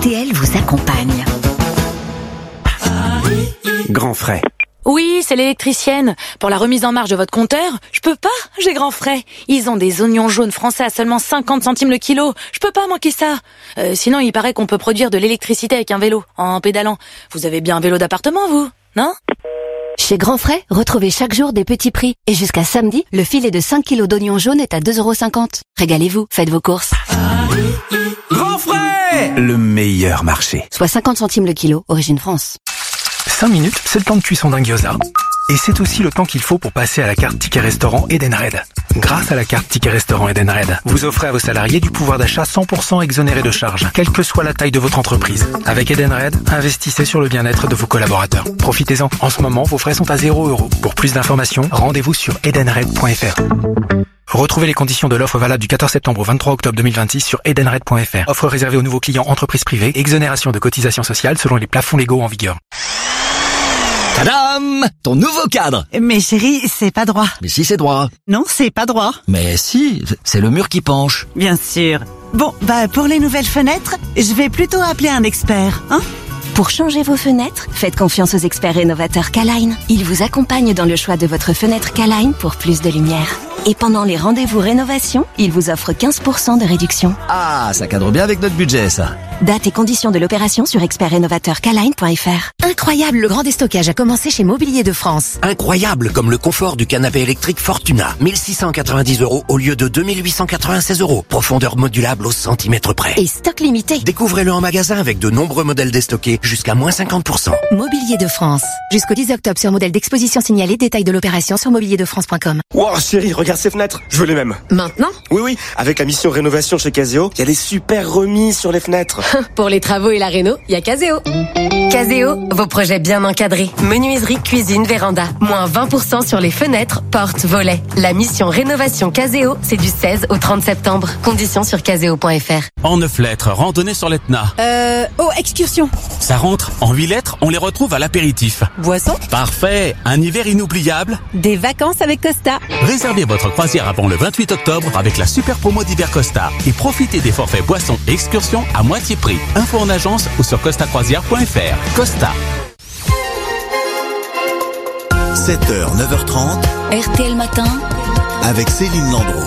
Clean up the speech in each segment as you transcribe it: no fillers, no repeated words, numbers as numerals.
RTL vous accompagne. Grand frais. Oui, c'est l'électricienne. Pour la remise en marche de votre compteur, je peux pas, j'ai Grand frais. Ils ont des oignons jaunes français à seulement 50 centimes le kilo. Je peux pas manquer ça. Sinon, il paraît qu'on peut produire de l'électricité avec un vélo, en pédalant. Vous avez bien un vélo d'appartement, vous, non ? Chez Grand Frais, retrouvez chaque jour des petits prix. Et jusqu'à samedi, le filet de 5 kilos d'oignons jaunes est à 2,50 €. Régalez-vous, faites vos courses. Grand frais, le meilleur marché. Soit 50 centimes le kilo, origine France. 5 minutes, c'est le temps de cuisson d'un gyoza. Et c'est aussi le temps qu'il faut pour passer à la carte Ticket Restaurant Edenred. Grâce à la carte Ticket Restaurant Edenred, vous offrez à vos salariés du pouvoir d'achat 100% exonéré de charges, quelle que soit la taille de votre entreprise. Avec Edenred, investissez sur le bien-être de vos collaborateurs. Profitez-en. En ce moment, vos frais sont à 0 €. Pour plus d'informations, rendez-vous sur edenred.fr. Retrouvez les conditions de l'offre valable du 14 septembre au 23 octobre 2026 sur edenred.fr. Offre réservée aux nouveaux clients entreprises privées, exonération de cotisations sociales selon les plafonds légaux en vigueur. Tadam! Ton nouveau cadre! Mais chérie, c'est pas droit. Mais si, c'est droit. Non, c'est pas droit. Mais si, c'est le mur qui penche. Bien sûr. Bon, pour les nouvelles fenêtres, je vais plutôt appeler un expert, hein? Pour changer vos fenêtres, faites confiance aux experts rénovateurs K-Line. Ils vous accompagnent dans le choix de votre fenêtre K-Line pour plus de lumière. Et pendant les rendez-vous rénovation, ils vous offrent 15% de réduction. Ah, ça cadre bien avec notre budget, ça. Date et conditions de l'opération sur expertrénovateurkline.fr. Incroyable, le grand déstockage a commencé chez Mobilier de France. Incroyable, comme le confort du canapé électrique Fortuna. 1690 € au lieu de 2896 €. Profondeur modulable au centimètre près. Et stock limité. Découvrez-le en magasin avec de nombreux modèles déstockés jusqu'à moins 50%. Mobilier de France. Jusqu'au 10 octobre sur modèle d'exposition signalé. Détail de l'opération sur mobilierDeFrance.com. Wow, chérie, regarde ces fenêtres. Je veux les mêmes. Maintenant? Oui. Avec la mission rénovation chez Caseo, il y a des super remises sur les fenêtres. Pour les travaux et la réno, il y a Caseo. Caseo, vos projets bien encadrés. Menuiserie, cuisine, véranda. Moins 20% sur les fenêtres, portes, volets. La mission rénovation Caseo, c'est du 16 au 30 septembre. Conditions sur caseo.fr. En 9 lettres, randonnée sur l'Etna. Excursion. Ça rentre. En 8 lettres, on les retrouve à l'apéritif. Boisson. Parfait. Un hiver inoubliable. Des vacances avec Costa. Réservez votre croisière avant le 28 octobre avec la super promo d'hiver Costa. Et profitez des forfaits boissons et excursions à moitié prix. Info en agence ou sur costacroisière.fr. Costa. 7h, 9h30. RTL Matin. Avec Céline Landreau.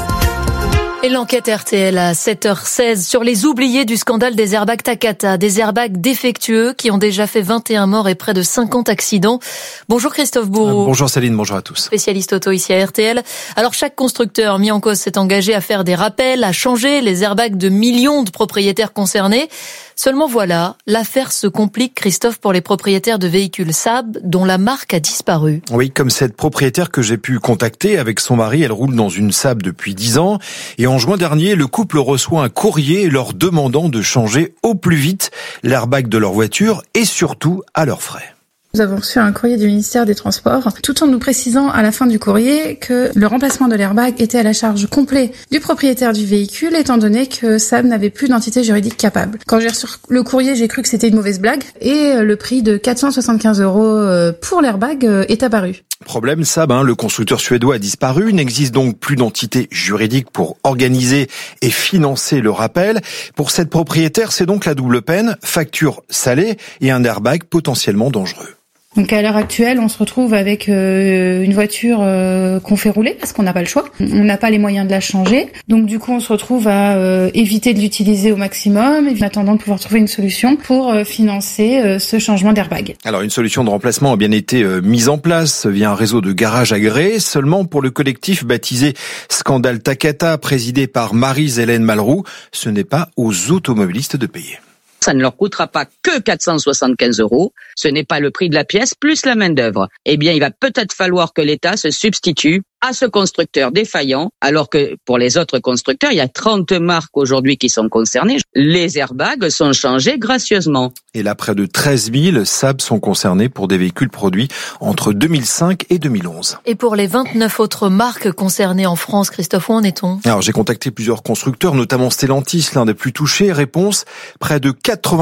Et l'enquête RTL à 7h16 sur les oubliés du scandale des airbags Takata, des airbags défectueux qui ont déjà fait 21 morts et près de 50 accidents. Bonjour Christophe Bourreau. Bonjour Céline, bonjour à tous. Spécialiste auto ici à RTL. Alors chaque constructeur mis en cause s'est engagé à faire des rappels, à changer les airbags de millions de propriétaires concernés. Seulement voilà, l'affaire se complique, Christophe, pour les propriétaires de véhicules Saab dont la marque a disparu. Oui, comme cette propriétaire que j'ai pu contacter avec son mari, elle roule dans une Saab depuis 10 ans. Et en juin dernier, le couple reçoit un courrier leur demandant de changer au plus vite l'airbag de leur voiture et surtout à leurs frais. Nous avons reçu un courrier du ministère des Transports, tout en nous précisant à la fin du courrier que le remplacement de l'airbag était à la charge complète du propriétaire du véhicule, étant donné que Saab n'avait plus d'entité juridique capable. Quand j'ai reçu le courrier, j'ai cru que c'était une mauvaise blague, et le prix de 475 € pour l'airbag est apparu. Problème, Saab, le constructeur suédois a disparu, n'existe donc plus d'entité juridique pour organiser et financer le rappel. Pour cette propriétaire, c'est donc la double peine, facture salée et un airbag potentiellement dangereux. Donc à l'heure actuelle, on se retrouve avec une voiture qu'on fait rouler parce qu'on n'a pas le choix. On n'a pas les moyens de la changer. Donc du coup, on se retrouve à éviter de l'utiliser au maximum en attendant de pouvoir trouver une solution pour financer ce changement d'airbag. Alors une solution de remplacement a bien été mise en place via un réseau de garages agréés. Seulement pour le collectif baptisé Scandale Takata, présidé par Marie-Hélène Malroux, ce n'est pas aux automobilistes de payer. Ça ne leur coûtera pas que 475 €. Ce n'est pas le prix de la pièce plus la main-d'œuvre. Eh bien, il va peut-être falloir que l'État se substitue à ce constructeur défaillant, alors que pour les autres constructeurs, il y a 30 marques aujourd'hui qui sont concernées. Les airbags sont changés gracieusement. Et là, près de 13 000 Saab sont concernés pour des véhicules produits entre 2005 et 2011. Et pour les 29 autres marques concernées en France, Christophe, où en est-on ? Alors, j'ai contacté plusieurs constructeurs, notamment Stellantis, l'un des plus touchés. Réponse, près de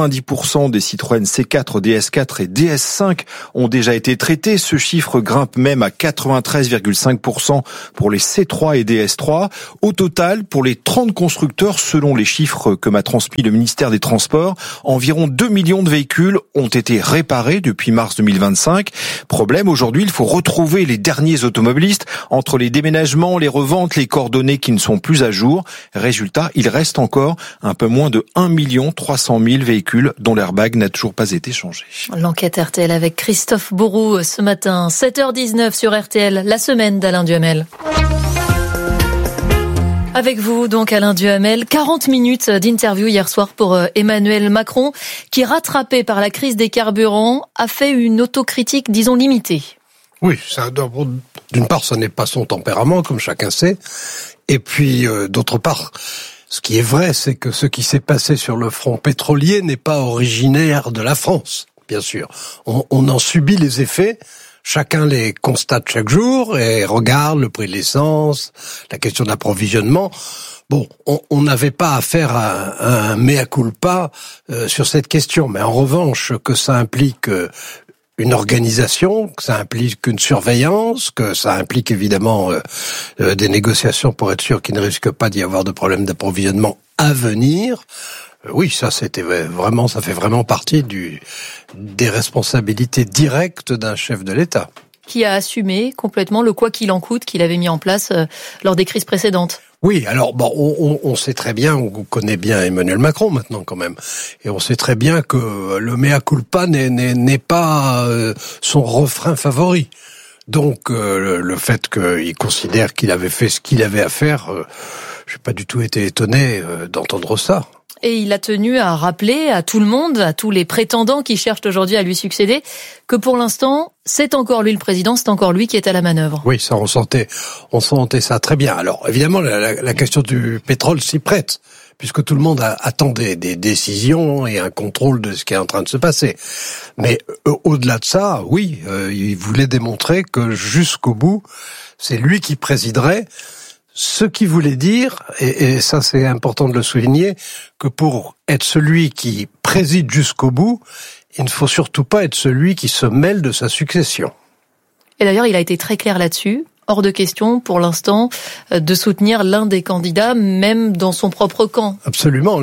90% des Citroën C4, DS4 et DS5 ont déjà été traités. Ce chiffre grimpe même à 93,5% 50% pour les C3 et DS3. Au total, pour les 30 constructeurs, selon les chiffres que m'a transmis le ministère des Transports, environ 2 millions de véhicules ont été réparés depuis mars 2025. Problème, aujourd'hui, il faut retrouver les derniers automobilistes entre les déménagements, les reventes, les coordonnées qui ne sont plus à jour. Résultat, il reste encore un peu moins de 1 300 000 véhicules dont l'airbag n'a toujours pas été changé. L'enquête RTL avec Christophe Bourou ce matin, 7h19 sur RTL, la semaine d'Alain Duhamel. Avec vous, donc, Alain Duhamel, 40 minutes d'interview hier soir pour Emmanuel Macron, qui, rattrapé par la crise des carburants, a fait une autocritique, disons, limitée. Oui, d'une part, ce n'est pas son tempérament, comme chacun sait. Et puis, d'autre part, ce qui est vrai, c'est que ce qui s'est passé sur le front pétrolier n'est pas originaire de la France, bien sûr. On en subit les effets. Chacun les constate chaque jour et regarde le prix de l'essence, la question d'approvisionnement. Bon, on n'avait pas à faire un mea culpa sur cette question, mais en revanche, que ça implique une organisation, que ça implique une surveillance, que ça implique évidemment des négociations pour être sûr qu'il ne risque pas d'y avoir de problème d'approvisionnement à venir. Oui, ça c'était vraiment, ça fait vraiment partie des responsabilités directes d'un chef de l'État. Qui a assumé complètement le quoi qu'il en coûte qu'il avait mis en place lors des crises précédentes. Oui, alors bon, on sait très bien, on connaît bien Emmanuel Macron maintenant quand même, et on sait très bien que le mea culpa n'est pas son refrain favori. Donc le fait qu'il considère qu'il avait fait ce qu'il avait à faire, j'ai pas du tout été étonné d'entendre ça. Et il a tenu à rappeler à tout le monde, à tous les prétendants qui cherchent aujourd'hui à lui succéder, que pour l'instant, c'est encore lui le président, c'est encore lui qui est à la manœuvre. Oui, ça, on sentait ça très bien. Alors, évidemment, la question du pétrole s'y prête, puisque tout le monde attend des décisions et un contrôle de ce qui est en train de se passer. Mais au-delà de ça, oui, il voulait démontrer que jusqu'au bout, c'est lui qui présiderait. Ce qui voulait dire, et ça c'est important de le souligner, que pour être celui qui préside jusqu'au bout, il ne faut surtout pas être celui qui se mêle de sa succession. Et d'ailleurs, il a été très clair là-dessus. Hors de question, pour l'instant, de soutenir l'un des candidats, même dans son propre camp. Absolument.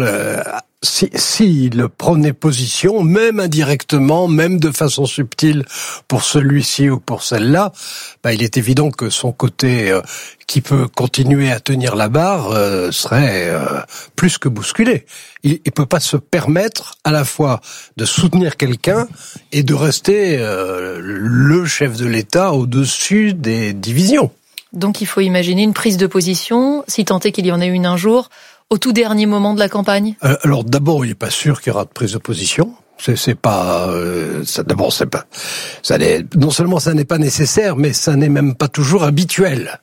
S'il prenait position, même indirectement, même de façon subtile, pour celui-ci ou pour celle-là, il est évident que son côté qui peut continuer à tenir la barre serait plus que bousculé. Il peut pas se permettre à la fois de soutenir quelqu'un et de rester le chef de l'État au-dessus des divisions. Donc il faut imaginer une prise de position, si tant est qu'il y en ait une un jour, au tout dernier moment de la campagne. Alors d'abord, il n'est pas sûr qu'il y aura de prise de position. C'est pas. D'abord, c'est pas. Non seulement ça n'est pas nécessaire, mais ça n'est même pas toujours habituel.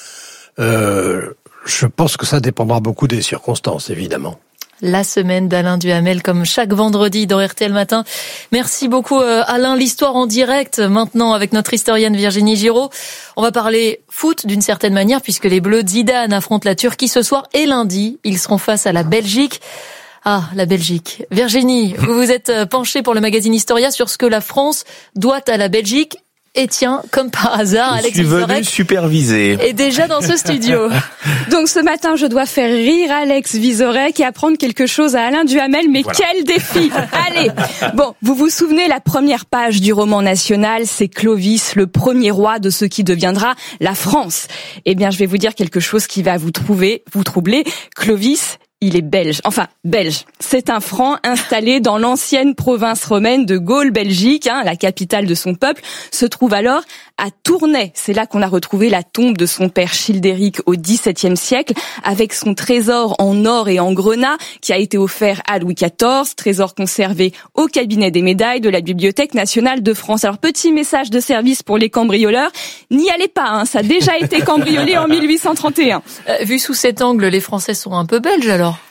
Je pense que ça dépendra beaucoup des circonstances, évidemment. La semaine d'Alain Duhamel, comme chaque vendredi dans RTL Matin. Merci beaucoup Alain. L'histoire en direct maintenant avec notre historienne Virginie Giraud. On va parler foot d'une certaine manière puisque les Bleus Zidane affrontent la Turquie ce soir et lundi, ils seront face à la Belgique. Ah, la Belgique. Virginie, vous vous êtes penchée pour le magazine Historia sur ce que la France doit à la Belgique. Et tiens, comme par hasard, Alex Vizorek venu superviser. est déjà dans ce studio. Donc ce matin, je dois faire rire Alex Vizorek et apprendre quelque chose à Alain Duhamel, mais voilà. Quel défi. Allez. Bon, vous vous souvenez, la première page du roman national, c'est Clovis, le premier roi de ce qui deviendra la France. Eh bien, je vais vous dire quelque chose qui va vous troubler. Clovis, il est belge. Enfin, belge. C'est un Franc installé dans l'ancienne province romaine de Gaule, Belgique, la capitale de son peuple, se trouve alors à Tournai. C'est là qu'on a retrouvé la tombe de son père Childéric au XVIIe siècle, avec son trésor en or et en grenat qui a été offert à Louis XIV, trésor conservé au cabinet des médailles de la Bibliothèque nationale de France. Alors, petit message de service pour les cambrioleurs, n'y allez pas, ça a déjà été cambriolé en 1831. Vu sous cet angle, les Français sont un peu belges alors.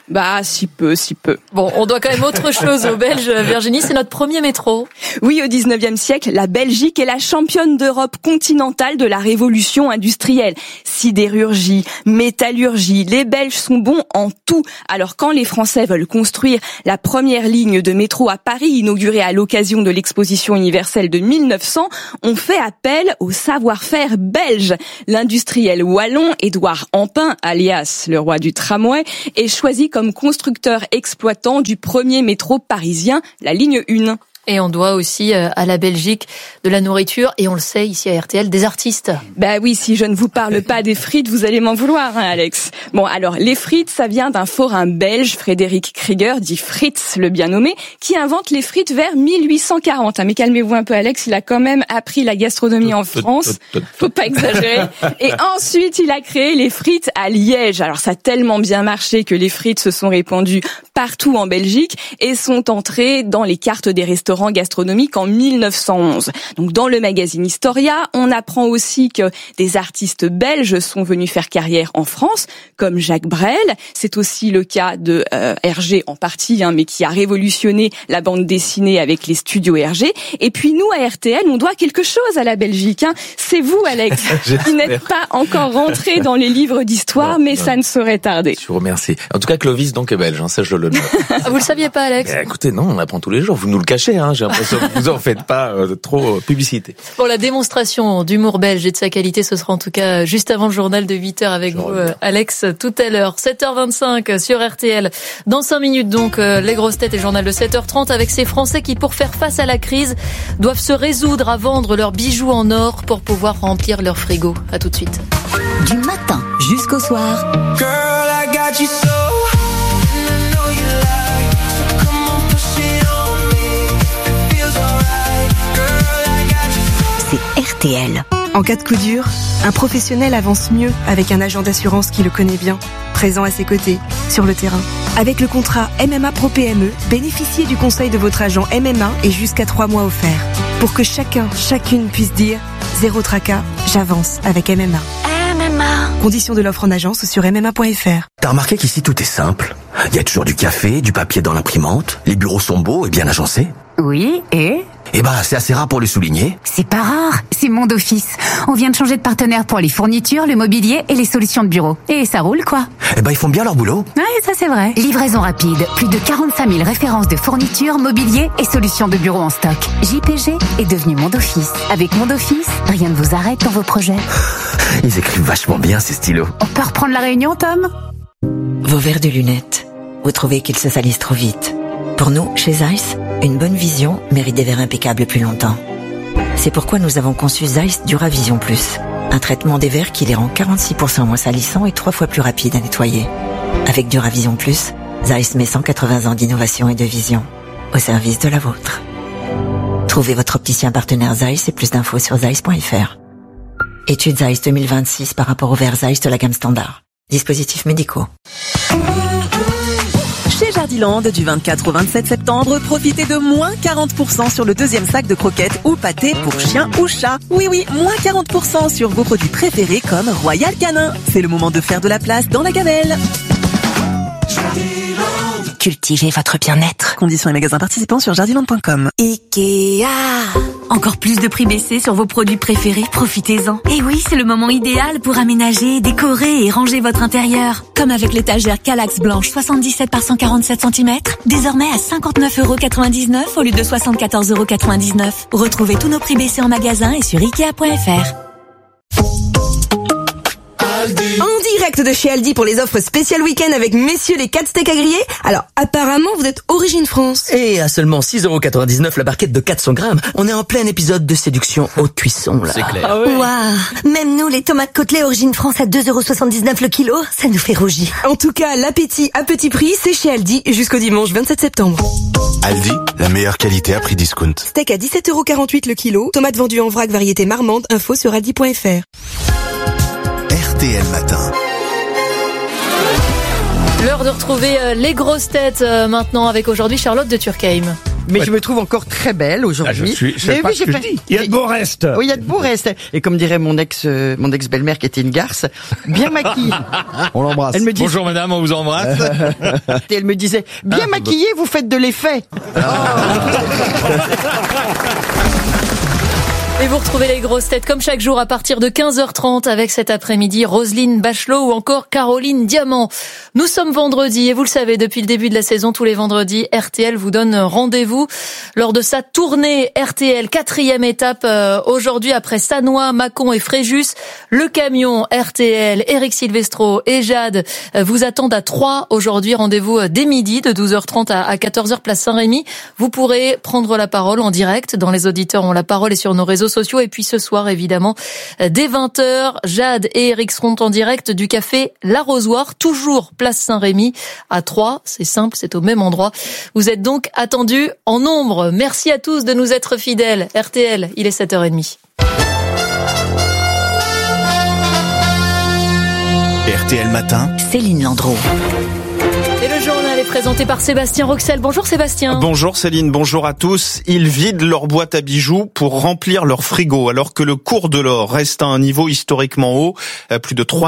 Bah, si peu. Bon, on doit quand même autre chose aux Belges, Virginie, c'est notre premier métro. Oui, au 19e siècle, la Belgique est la championne d'Europe continentale de la révolution industrielle. Sidérurgie, métallurgie, les Belges sont bons en tout. Alors quand les Français veulent construire la première ligne de métro à Paris, inaugurée à l'occasion de l'exposition universelle de 1900, on fait appel au savoir-faire belge. L'industriel wallon Édouard Ampin, alias le roi du tramway, est choisi comme constructeur exploitant du premier métro parisien, la ligne 1. Et on doit aussi à la Belgique de la nourriture, et on le sait ici à RTL, des artistes. Bah oui, si je ne vous parle pas des frites, vous allez m'en vouloir, hein, Alex. Bon, alors, les frites, ça vient d'un forain belge, Frédéric Krieger, dit Fritz, le bien nommé, qui invente les frites vers 1840. Mais calmez-vous un peu, Alex, il a quand même appris la gastronomie en France. Faut pas exagérer. Et ensuite, il a créé les frites à Liège. Alors, ça a tellement bien marché que les frites se sont répandues partout en Belgique et sont entrées dans les cartes des restaurants gastronomique en 1911. Donc dans le magazine Historia, on apprend aussi que des artistes belges sont venus faire carrière en France, comme Jacques Brel. C'est aussi le cas de Hergé en partie, mais qui a révolutionné la bande dessinée avec les studios Hergé. Et puis nous, à RTL, on doit quelque chose à la Belgique. C'est vous, Alex, qui n'êtes pas encore rentré dans les livres d'histoire, mais ça ne saurait tarder. Je vous remercie. En tout cas, Clovis donc est belge, ça je le note. Vous le saviez pas, Alex? Écoutez, non, on apprend tous les jours. Vous nous le cachez, j'ai l'impression que vous en faites pas trop publicité. Bon, la démonstration d'humour belge et de sa qualité, ce sera en tout cas juste avant le journal de 8h avec vous, Alex, tout à l'heure. 7h25 sur RTL. Dans 5 minutes donc, les grosses têtes et le journal de 7h30 avec ces Français qui, pour faire face à la crise, doivent se résoudre à vendre leurs bijoux en or pour pouvoir remplir leur frigo. À tout de suite. Du matin jusqu'au soir. Girl, I got you so RTL. En cas de coup dur, un professionnel avance mieux avec un agent d'assurance qui le connaît bien, présent à ses côtés, sur le terrain. Avec le contrat MMA Pro PME, bénéficiez du conseil de votre agent MMA et jusqu'à 3 mois offerts. Pour que chacune puisse dire « Zéro tracas, j'avance avec MMA ». Conditions de l'offre en agence sur MMA.fr. T'as remarqué qu'ici tout est simple? Il y a toujours du café, du papier dans l'imprimante, les bureaux sont beaux et bien agencés. Oui, et c'est assez rare pour le souligner. C'est pas rare, c'est Monde Office. On vient de changer de partenaire pour les fournitures, le mobilier et les solutions de bureau. Et ça roule, quoi. Ils font bien leur boulot. Ouais, ça c'est vrai. Livraison rapide, plus de 45 000 références de fournitures, mobilier et solutions de bureau en stock. JPG est devenu Monde Office. Avec Monde Office, rien ne vous arrête dans vos projets. Ils écrivent vachement bien ces stylos. On peut reprendre la réunion, Tom? Vos verres de lunettes. Vous trouvez qu'ils se salissent trop vite? Pour nous, chez Zeiss, une bonne vision mérite des verres impeccables plus longtemps. C'est pourquoi nous avons conçu Zeiss Duravision Plus, un traitement des verres qui les rend 46% moins salissants et 3 fois plus rapides à nettoyer. Avec Duravision Plus, Zeiss met 180 ans d'innovation et de vision au service de la vôtre. Trouvez votre opticien partenaire Zeiss et plus d'infos sur zeiss.fr. Étude Zeiss 2026 par rapport aux verres Zeiss de la gamme standard. Dispositifs médicaux. Chez Jardiland, du 24 au 27 septembre, profitez de moins 40% sur le deuxième sac de croquettes ou pâtés pour chien ou chat. Oui, moins 40% sur vos produits préférés comme Royal Canin. C'est le moment de faire de la place dans la gamelle. Cultivez votre bien-être. Conditions et magasins participants sur jardiland.com. Ikea. Encore plus de prix baissés sur vos produits préférés, profitez-en. Et oui, c'est le moment idéal pour aménager, décorer et ranger votre intérieur. Comme avec l'étagère Kallax blanche 77 par 147 cm, désormais à 59,99€ au lieu de 74,99€. Retrouvez tous nos prix baissés en magasin et sur Ikea.fr. En direct de chez Aldi pour les offres spéciales week-end avec messieurs les 4 steaks à griller. Alors, apparemment, vous êtes origine France. Et à seulement 6,99€ la barquette de 400 grammes. On est en plein épisode de séduction haute cuisson, là. C'est clair. Ah ouais. Waouh. Même nous, les tomates côtelées origine France à 2,79€ le kilo, ça nous fait rougir. En tout cas, l'appétit à petit prix, c'est chez Aldi jusqu'au dimanche 27 septembre. Aldi, la meilleure qualité à prix discount. Steak à 17,48€ le kilo. Tomates vendues en vrac variété marmande. Info sur aldi.fr. RTL Matin. L'heure de retrouver les grosses têtes maintenant avec aujourd'hui Charlotte de Turckheim. Mais je me trouve encore très belle aujourd'hui. Il y a de beaux restes. Oui, il y a de beaux restes. Et comme dirait mon ex-belle-mère qui était une garce, bien maquillée. On l'embrasse. Bonjour madame, on vous embrasse. Et elle me disait, bien maquillée, vous faites de l'effet. Et vous retrouvez les grosses têtes comme chaque jour à partir de 15h30 avec cet après-midi Roselyne Bachelot ou encore Caroline Diamant. Nous sommes vendredi et vous le savez, depuis le début de la saison, tous les vendredis, RTL vous donne rendez-vous lors de sa tournée RTL, 4e étape aujourd'hui après Sannois, Mâcon et Fréjus. Le camion RTL, Eric Silvestro et Jade vous attendent à 3 aujourd'hui. Rendez-vous dès midi de 12h30 à 14h place Saint-Rémy. Vous pourrez prendre la parole en direct dans Les Auditeurs ont la parole et sur nos réseaux sociaux. Et puis ce soir, évidemment, dès 20h, Jade et Eric seront en direct du café L'Arrosoir, toujours place Saint-Rémy à 3. C'est simple, c'est au même endroit. Vous êtes donc attendus en nombre. Merci à tous de nous être fidèles. RTL, il est 7h30. RTL Matin, Céline Landreau. Et le journal est présenté par Sébastien Roxel. Bonjour Sébastien. Bonjour Céline, bonjour à tous. Ils vident leur boîte à bijoux pour remplir leur frigo alors que le cours de l'or reste à un niveau historiquement haut, plus de 3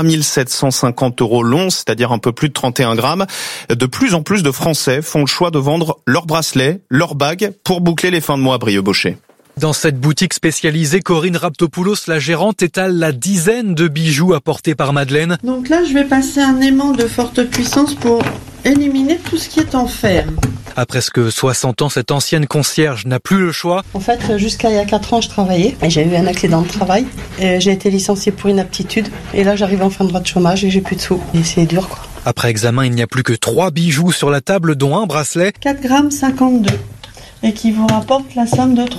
750 € l'once, c'est-à-dire un peu plus de 31 grammes. De plus en plus de Français font le choix de vendre leurs bracelets, leurs bagues pour boucler les fins de mois, Brieux Baucher. Dans cette boutique spécialisée, Corinne Raptopoulos, la gérante, étale la dizaine de bijoux apportés par Madeleine. Donc là, je vais passer un aimant de forte puissance pour éliminer tout ce qui est en fer. À presque 60 ans, cette ancienne concierge n'a plus le choix. En fait, jusqu'à il y a 4 ans, je travaillais et j'ai eu un accident de travail. Et j'ai été licenciée pour inaptitude. Et là, j'arrive en fin de droit de chômage et j'ai plus de sous. Et c'est dur, quoi. Après examen, il n'y a plus que 3 bijoux sur la table, dont un bracelet. 4,52 g. Et qui vous rapporte la somme de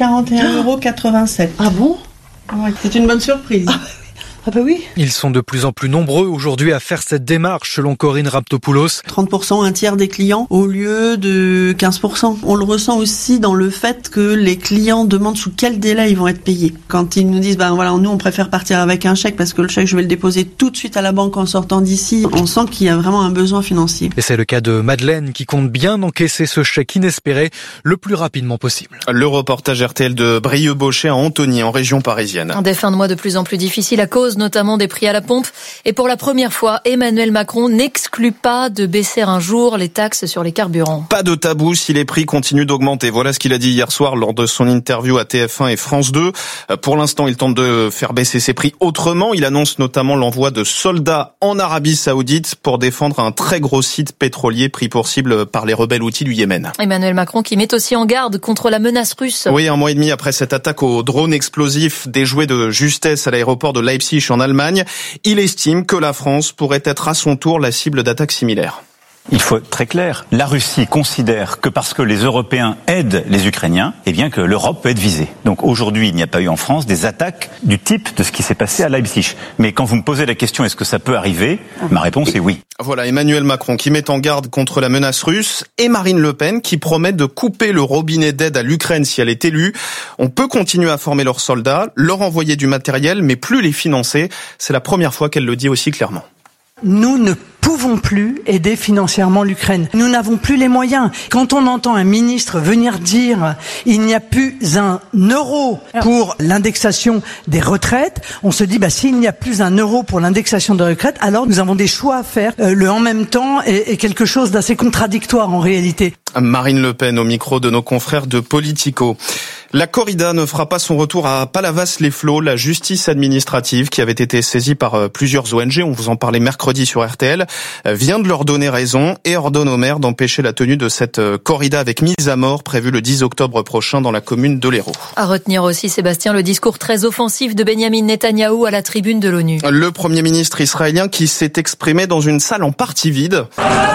341,87 €. Ah bon? Ouais, c'est une bonne surprise. Ah bah oui. Ils sont de plus en plus nombreux aujourd'hui à faire cette démarche, selon Corinne Raptopoulos. 30%, un tiers des clients au lieu de 15%. On le ressent aussi dans le fait que les clients demandent sous quel délai ils vont être payés. Quand ils nous disent, voilà, nous on préfère partir avec un chèque parce que le chèque je vais le déposer tout de suite à la banque en sortant d'ici, on sent qu'il y a vraiment un besoin financier. Et c'est le cas de Madeleine qui compte bien encaisser ce chèque inespéré le plus rapidement possible. Le reportage RTL de Brieux Baucher à Antony, en région parisienne. Des fins de mois de plus en plus difficiles à cause notamment des prix à la pompe. Et pour la première fois, Emmanuel Macron n'exclut pas de baisser un jour les taxes sur les carburants. Pas de tabou si les prix continuent d'augmenter. Voilà ce qu'il a dit hier soir lors de son interview à TF1 et France 2. Pour l'instant, il tente de faire baisser ses prix autrement. Il annonce notamment l'envoi de soldats en Arabie Saoudite pour défendre un très gros site pétrolier pris pour cible par les rebelles houthis du Yémen. Emmanuel Macron qui met aussi en garde contre la menace russe. Oui, un mois et demi après cette attaque au drone explosif déjoué de justesse à l'aéroport de Leipzig en Allemagne, il estime que la France pourrait être à son tour la cible d'attaques similaires. Il faut être très clair. La Russie considère que parce que les Européens aident les Ukrainiens, eh bien que l'Europe peut être visée. Donc aujourd'hui, il n'y a pas eu en France des attaques du type de ce qui s'est passé à Leipzig. Mais quand vous me posez la question, est-ce que ça peut arriver ? Ma réponse est oui. Voilà, Emmanuel Macron qui met en garde contre la menace russe et Marine Le Pen qui promet de couper le robinet d'aide à l'Ukraine si elle est élue. On peut continuer à former leurs soldats, leur envoyer du matériel, mais plus les financer. C'est la première fois qu'elle le dit aussi clairement. Nous ne pouvons plus aider financièrement l'Ukraine. Nous n'avons plus les moyens. Quand on entend un ministre venir dire il n'y a plus un euro pour l'indexation des retraites, on se dit s'il n'y a plus un euro pour l'indexation des retraites, alors nous avons des choix à faire. Le en même temps est quelque chose d'assez contradictoire en réalité. Marine Le Pen au micro de nos confrères de Politico. La corrida ne fera pas son retour à Palavas-les-Flots. La justice administrative, qui avait été saisie par plusieurs ONG, on vous en parlait mercredi sur RTL, vient de leur donner raison et ordonne au maire d'empêcher la tenue de cette corrida avec mise à mort prévue le 10 octobre prochain dans la commune de l'Hérault. À retenir aussi, Sébastien, le discours très offensif de Benyamin Netanyahou à la tribune de l'ONU. Le Premier ministre israélien qui s'est exprimé dans une salle en partie vide.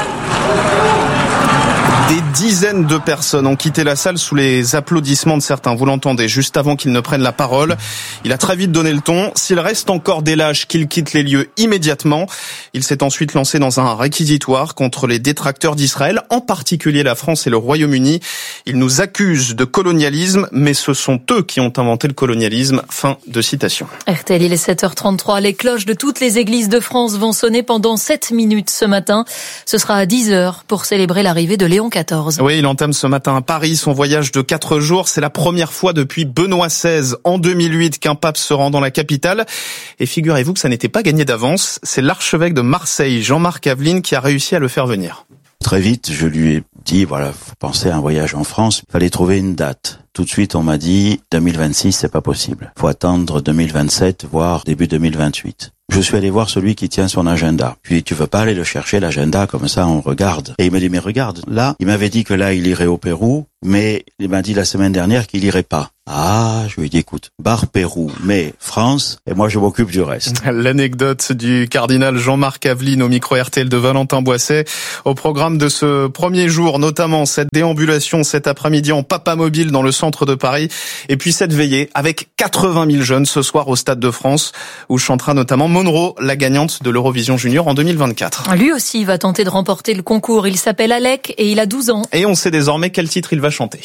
Des dizaines de personnes ont quitté la salle sous les applaudissements de certains. Vous l'entendez, juste avant qu'ils ne prennent la parole. Il a très vite donné le ton. S'il reste encore des lâches, qu'ils quittent les lieux immédiatement. Il s'est ensuite lancé dans un réquisitoire contre les détracteurs d'Israël, en particulier la France et le Royaume-Uni. Ils nous accusent de colonialisme, mais ce sont eux qui ont inventé le colonialisme. Fin de citation. RTL, il est 7h33. Les cloches de toutes les églises de France vont sonner pendant 7 minutes ce matin. Ce sera à 10h pour célébrer l'arrivée de Léon XIV. Oui, il entame ce matin à Paris son voyage de 4 jours. C'est la première fois depuis Benoît XVI en 2008 qu'un pape se rend dans la capitale. Et figurez-vous que ça n'était pas gagné d'avance. C'est l'archevêque de Marseille, Jean-Marc Aveline, qui a réussi à le faire venir. Très vite, je lui ai dit, voilà, faut penser à un voyage en France. Il fallait trouver une date. Tout de suite, on m'a dit, 2026, c'est pas possible. Faut attendre 2027, voire début 2028. Je suis allé voir celui qui tient son agenda. Puis, tu veux pas aller le chercher, l'agenda, comme ça, on regarde. Et il me dit, mais regarde, là, il m'avait dit que là, il irait au Pérou, mais il m'a dit la semaine dernière qu'il irait pas. Ah, je lui ai dit, écoute, barre Pérou, mais France, et moi je m'occupe du reste. L'anecdote du cardinal Jean-Marc Aveline au micro RTL de Valentin Boisset. Au programme de ce premier jour, notamment cette déambulation cet après-midi en Papa Mobile dans le centre de Paris, et puis cette veillée avec 80 000 jeunes ce soir au Stade de France, où chantera notamment Monroe, la gagnante de l'Eurovision Junior en 2024. Lui aussi va tenter de remporter le concours. Il s'appelle Alec et il a 12 ans. Et on sait désormais quel titre il va chanter.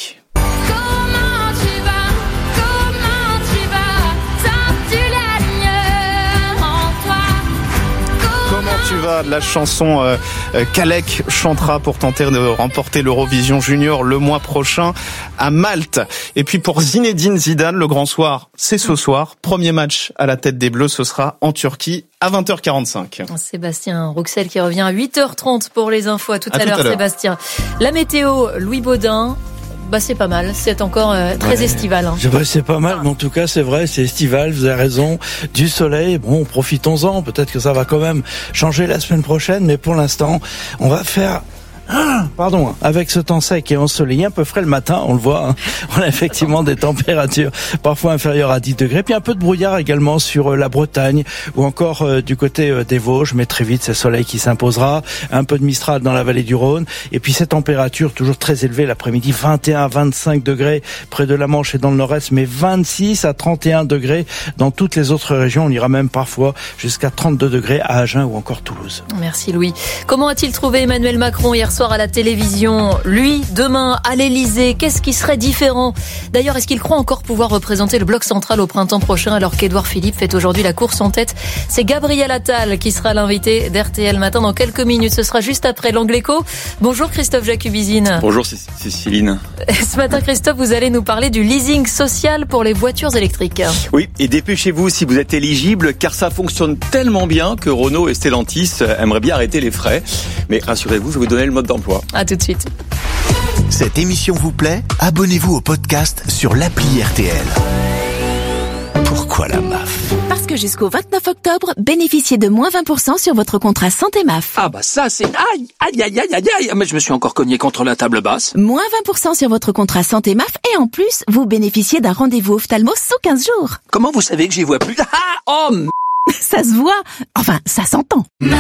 Tu vas, la chanson qu'Alec chantera pour tenter de remporter l'Eurovision Junior le mois prochain à Malte. Et puis pour Zinedine Zidane, le grand soir, c'est ce soir. Premier match à la tête des Bleus, ce sera en Turquie à 20h45. Sébastien Rouxel qui revient à 8h30 pour les infos. À tout à l'heure, Sébastien. La météo, Louis Baudin. Bah c'est pas mal, c'est encore très estival. Hein. C'est pas mal, mais en tout cas c'est vrai, c'est estival, vous avez raison, du soleil, bon profitons-en, peut-être que ça va quand même changer la semaine prochaine, mais pour l'instant on va faire... avec ce temps sec et ensoleillé, un peu frais le matin, on le voit, hein. On a effectivement des températures parfois inférieures à 10 degrés, puis un peu de brouillard également sur la Bretagne ou encore du côté des Vosges, mais très vite c'est le soleil qui s'imposera, un peu de Mistral dans la vallée du Rhône, et puis ces températures toujours très élevées l'après-midi, 21 à 25 degrés près de la Manche et dans le nord-est, mais 26 à 31 degrés dans toutes les autres régions, on ira même parfois jusqu'à 32 degrés à Agen ou encore Toulouse. Merci Louis. Comment a-t-il trouvé Emmanuel Macron hier soir à la télévision? Lui, demain, à l'Elysée, qu'est-ce qui serait différent? D'ailleurs, est-ce qu'il croit encore pouvoir représenter le bloc central au printemps prochain alors qu'Édouard Philippe fait aujourd'hui la course en tête? C'est Gabriel Attal qui sera l'invité d'RTL Matin dans quelques minutes. Ce sera juste après l'Angle Écho. Bonjour Christophe Jacubizine. Bonjour Céciline. Ce matin Christophe, vous allez nous parler du leasing social pour les voitures électriques. Oui, et dépêchez-vous si vous êtes éligible car ça fonctionne tellement bien que Renault et Stellantis aimeraient bien arrêter les frais. Mais rassurez-vous, je vais vous donner le mode d'emploi. À tout de suite. Cette émission vous plaît? Abonnez-vous au podcast sur l'appli RTL. Pourquoi la MAF? Parce que jusqu'au 29 octobre, bénéficiez de moins 20% sur votre contrat santé MAF. Ah bah ça c'est... Aïe, mais je me suis encore cogné contre la table basse. Moins 20% sur votre contrat santé MAF et en plus, vous bénéficiez d'un rendez-vous ophtalmo sous 15 jours. Comment vous savez que j'y vois plus? Ça se voit. Enfin, ça s'entend. MAF.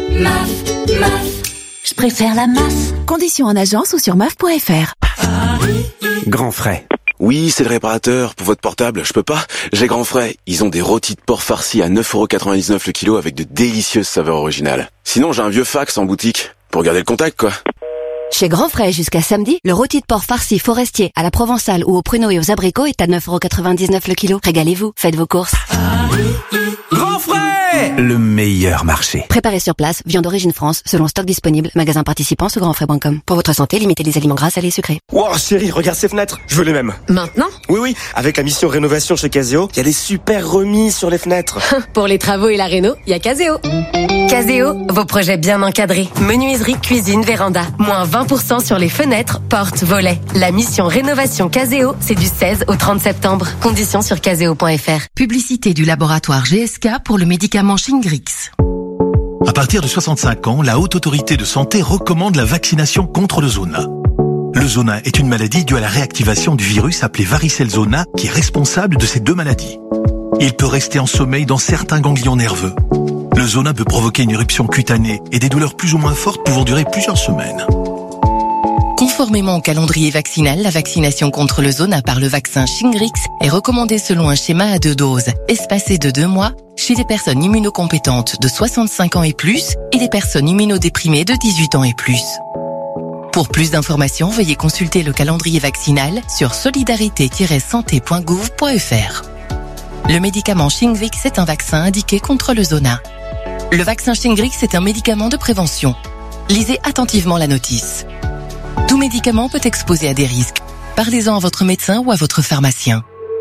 Je préfère la MAF. Conditions en agence ou sur MAF.fr. Grand Frais. Oui, c'est le réparateur. Pour votre portable, je peux pas. J'ai Grand Frais. Ils ont des rôtis de porc farcis à 9,99€ le kilo avec de délicieuses saveurs originales. Sinon, j'ai un vieux fax en boutique. Pour garder le contact, quoi. Chez Grand Frais, jusqu'à samedi, le rôti de porc farci forestier à la provençale ou aux pruneaux et aux abricots est à 9,99€ le kilo. Régalez-vous, faites vos courses. Grand Frais! Le meilleur marché. Préparé sur place, viande d'origine France, selon stock disponible, magasin participant sur grandfrais.com. Pour votre santé, limitez les aliments gras, salés et sucrés. Wow, chérie, regarde ces fenêtres, je veux les mêmes. Maintenant? Oui, avec la mission rénovation chez Caseo, il y a des super remises sur les fenêtres. Pour les travaux et la réno, il y a Caseo. Caseo, vos projets bien encadrés. Menuiserie, cuisine, véranda. Moins 20% sur les fenêtres, portes, volets. La mission rénovation Caseo, c'est du 16 au 30 septembre. Conditions sur caseo.fr. Publicité du laboratoire GSK pour le médicament Shingrix. À partir de 65 ans, la Haute Autorité de Santé recommande la vaccination contre le zona. Le zona est une maladie due à la réactivation du virus appelé varicelle zona qui est responsable de ces deux maladies. Il peut rester en sommeil dans certains ganglions nerveux. Le zona peut provoquer une éruption cutanée et des douleurs plus ou moins fortes pouvant durer plusieurs semaines. Conformément au calendrier vaccinal, la vaccination contre le zona par le vaccin Shingrix est recommandée selon un schéma à 2 doses, espacé de 2 mois, chez les personnes immunocompétentes de 65 ans et plus et les personnes immunodéprimées de 18 ans et plus. Pour plus d'informations, veuillez consulter le calendrier vaccinal sur solidarité-santé.gouv.fr. Le médicament Shingrix est un vaccin indiqué contre le zona. Le vaccin Shingrix est un médicament de prévention. Lisez attentivement la notice. Tout médicament peut exposer à des risques. Parlez-en à votre médecin ou à votre pharmacien.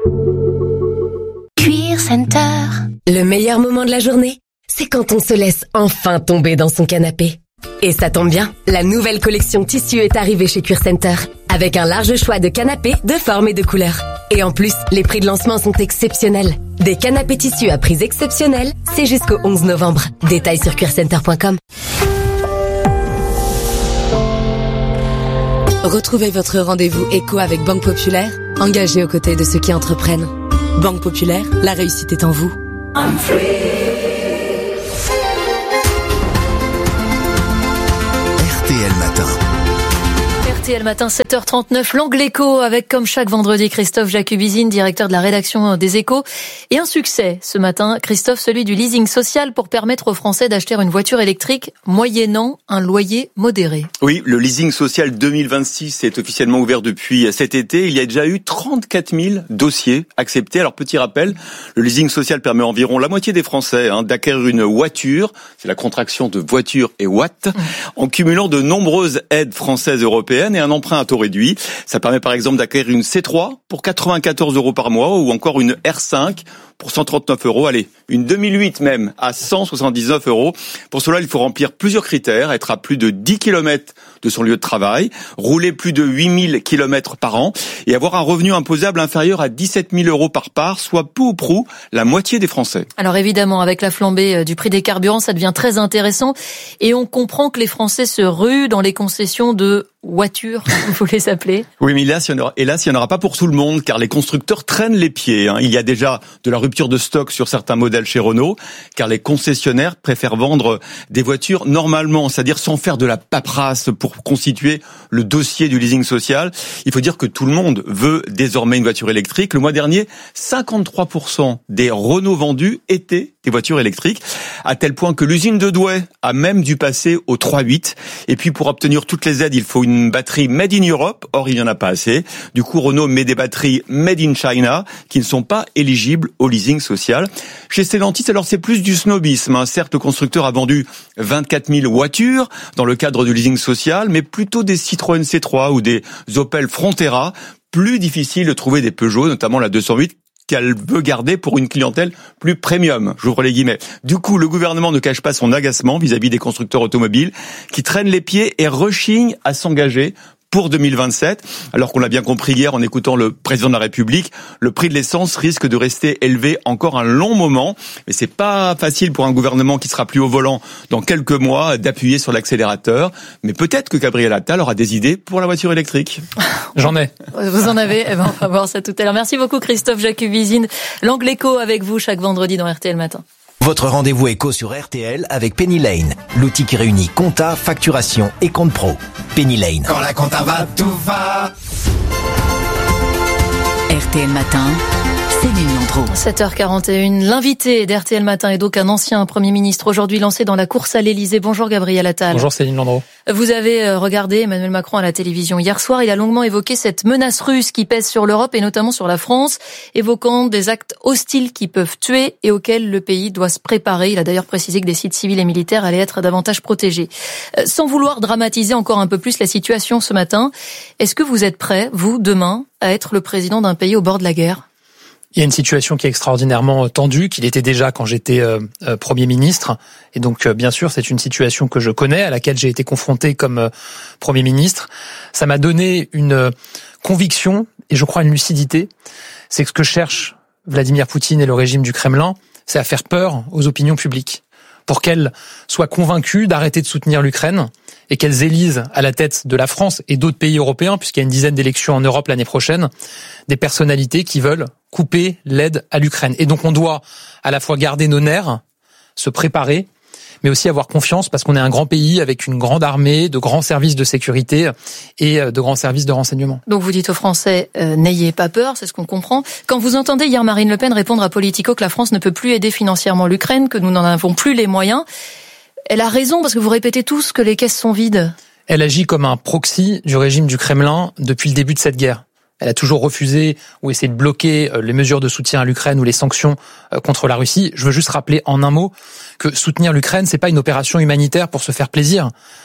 Cuir Center. Le meilleur moment de la journée, c'est quand on se laisse enfin tomber dans son canapé. Et ça tombe bien, la nouvelle collection tissu est arrivée chez Cuir Center, avec un large choix de canapés de formes et de couleurs. Et en plus, les prix de lancement sont exceptionnels. Des canapés tissus à prix exceptionnels, c'est jusqu'au 11 novembre. Détails sur cuircenter.com. Retrouvez votre rendez-vous éco avec Banque Populaire, engagée aux côtés de ceux qui entreprennent. Banque Populaire, la réussite est en vous. RTL Matin. RTL Matin, 7h39, l'Angle Écho avec, comme chaque vendredi, Christophe Jacubizine, directeur de la rédaction des Échos. Et un succès ce matin, Christophe, celui du leasing social pour permettre aux Français d'acheter une voiture électrique moyennant un loyer modéré. Oui, le leasing social 2026 est officiellement ouvert depuis cet été. Il y a déjà eu 34 000 dossiers acceptés. Alors, petit rappel, le leasing social permet à environ la moitié des Français d'acquérir une voiture. C'est la contraction de voiture et watt, en cumulant de nombreuses aides françaises et européennes et un emprunt à taux réduit. Ça permet par exemple d'acquérir une C3 pour 94 € par mois ou encore une R5 pour 139 €. Allez, une 2008 même à 179 €. Pour cela, il faut remplir plusieurs critères, être à plus de 10 km de son lieu de travail, rouler plus de 8000 km par an et avoir un revenu imposable inférieur à 17 000 € par part, soit peu ou prou la moitié des Français. Alors évidemment, avec la flambée du prix des carburants, ça devient très intéressant et on comprend que les Français se ruent dans les concessions de voitures, vous les appelez. Oui, mais hélas, il n'y en aura pas pour tout le monde, car les constructeurs traînent les pieds. Il y a déjà de la rupture de stock sur certains modèles chez Renault, car les concessionnaires préfèrent vendre des voitures normalement, c'est-à-dire sans faire de la paperasse pour constituer le dossier du leasing social. Il faut dire que tout le monde veut désormais une voiture électrique. Le mois dernier, 53% des Renault vendus étaient des voitures électriques, à tel point que l'usine de Douai a même dû passer au 3.8. Et puis pour obtenir toutes les aides, il faut une batterie Made in Europe. Or, il n'y en a pas assez. Du coup, Renault met des batteries Made in China qui ne sont pas éligibles au leasing social. Chez Stellantis, alors c'est plus du snobisme. Certes, le constructeur a vendu 24 000 voitures dans le cadre du leasing social, mais plutôt des Citroën C3 ou des Opel Frontera. Plus difficile de trouver des Peugeot, notamment la 208, qu'elle veut garder pour une clientèle plus premium. J'ouvre les guillemets. Du coup, le gouvernement ne cache pas son agacement vis-à-vis des constructeurs automobiles qui traînent les pieds et rechignent à s'engager pour 2027. Alors qu'on l'a bien compris hier en écoutant le président de la République, le prix de l'essence risque de rester élevé encore un long moment. Mais c'est pas facile pour un gouvernement qui sera plus au volant dans quelques mois d'appuyer sur l'accélérateur. Mais peut-être que Gabriel Attal aura des idées pour la voiture électrique. J'en ai. Vous en avez? On va voir ça tout à l'heure. Merci beaucoup Christophe Jacubizine. L'Angle Écho avec vous chaque vendredi dans RTL Matin. Votre rendez-vous éco sur RTL avec Penny Lane, l'outil qui réunit compta, facturation et compte pro. Penny Lane. Quand la compta va, tout va. RTL Matin, Céline Landreau. 7h41. L'invité d'RTL Matin est donc un ancien Premier ministre, aujourd'hui lancé dans la course à l'Élysée. Bonjour Gabriel Attal. Bonjour Céline Landreau. Vous avez regardé Emmanuel Macron à la télévision hier soir. Il a longuement évoqué cette menace russe qui pèse sur l'Europe et notamment sur la France, évoquant des actes hostiles qui peuvent tuer et auxquels le pays doit se préparer. Il a d'ailleurs précisé que des sites civils et militaires allaient être davantage protégés. Sans vouloir dramatiser encore un peu plus la situation ce matin, est-ce que vous êtes prêt, vous, demain, à être le président d'un pays au bord de la guerre ? Il y a une situation qui est extraordinairement tendue, qu'il était déjà quand j'étais Premier ministre. Et donc, bien sûr, c'est une situation que je connais, à laquelle j'ai été confronté comme Premier ministre. Ça m'a donné une conviction et je crois une lucidité. C'est que ce que cherchent Vladimir Poutine et le régime du Kremlin, c'est à faire peur aux opinions publiques, pour qu'elles soient convaincues d'arrêter de soutenir l'Ukraine et qu'elles élisent à la tête de la France et d'autres pays européens, puisqu'il y a une dizaine d'élections en Europe l'année prochaine, des personnalités qui veulent couper l'aide à l'Ukraine. Et donc on doit à la fois garder nos nerfs, se préparer, mais aussi avoir confiance parce qu'on est un grand pays avec une grande armée, de grands services de sécurité et de grands services de renseignement. Donc vous dites aux Français, n'ayez pas peur, c'est ce qu'on comprend. Quand vous entendez hier Marine Le Pen répondre à Politico que la France ne peut plus aider financièrement l'Ukraine, que nous n'en avons plus les moyens, elle a raison parce que vous répétez tous que les caisses sont vides. Elle agit comme un proxy du régime du Kremlin depuis le début de cette guerre. Elle a toujours refusé ou essayé de bloquer les mesures de soutien à l'Ukraine ou les sanctions contre la Russie. Je veux juste rappeler en un mot que soutenir l'Ukraine, c'est pas une opération humanitaire pour se faire plaisir.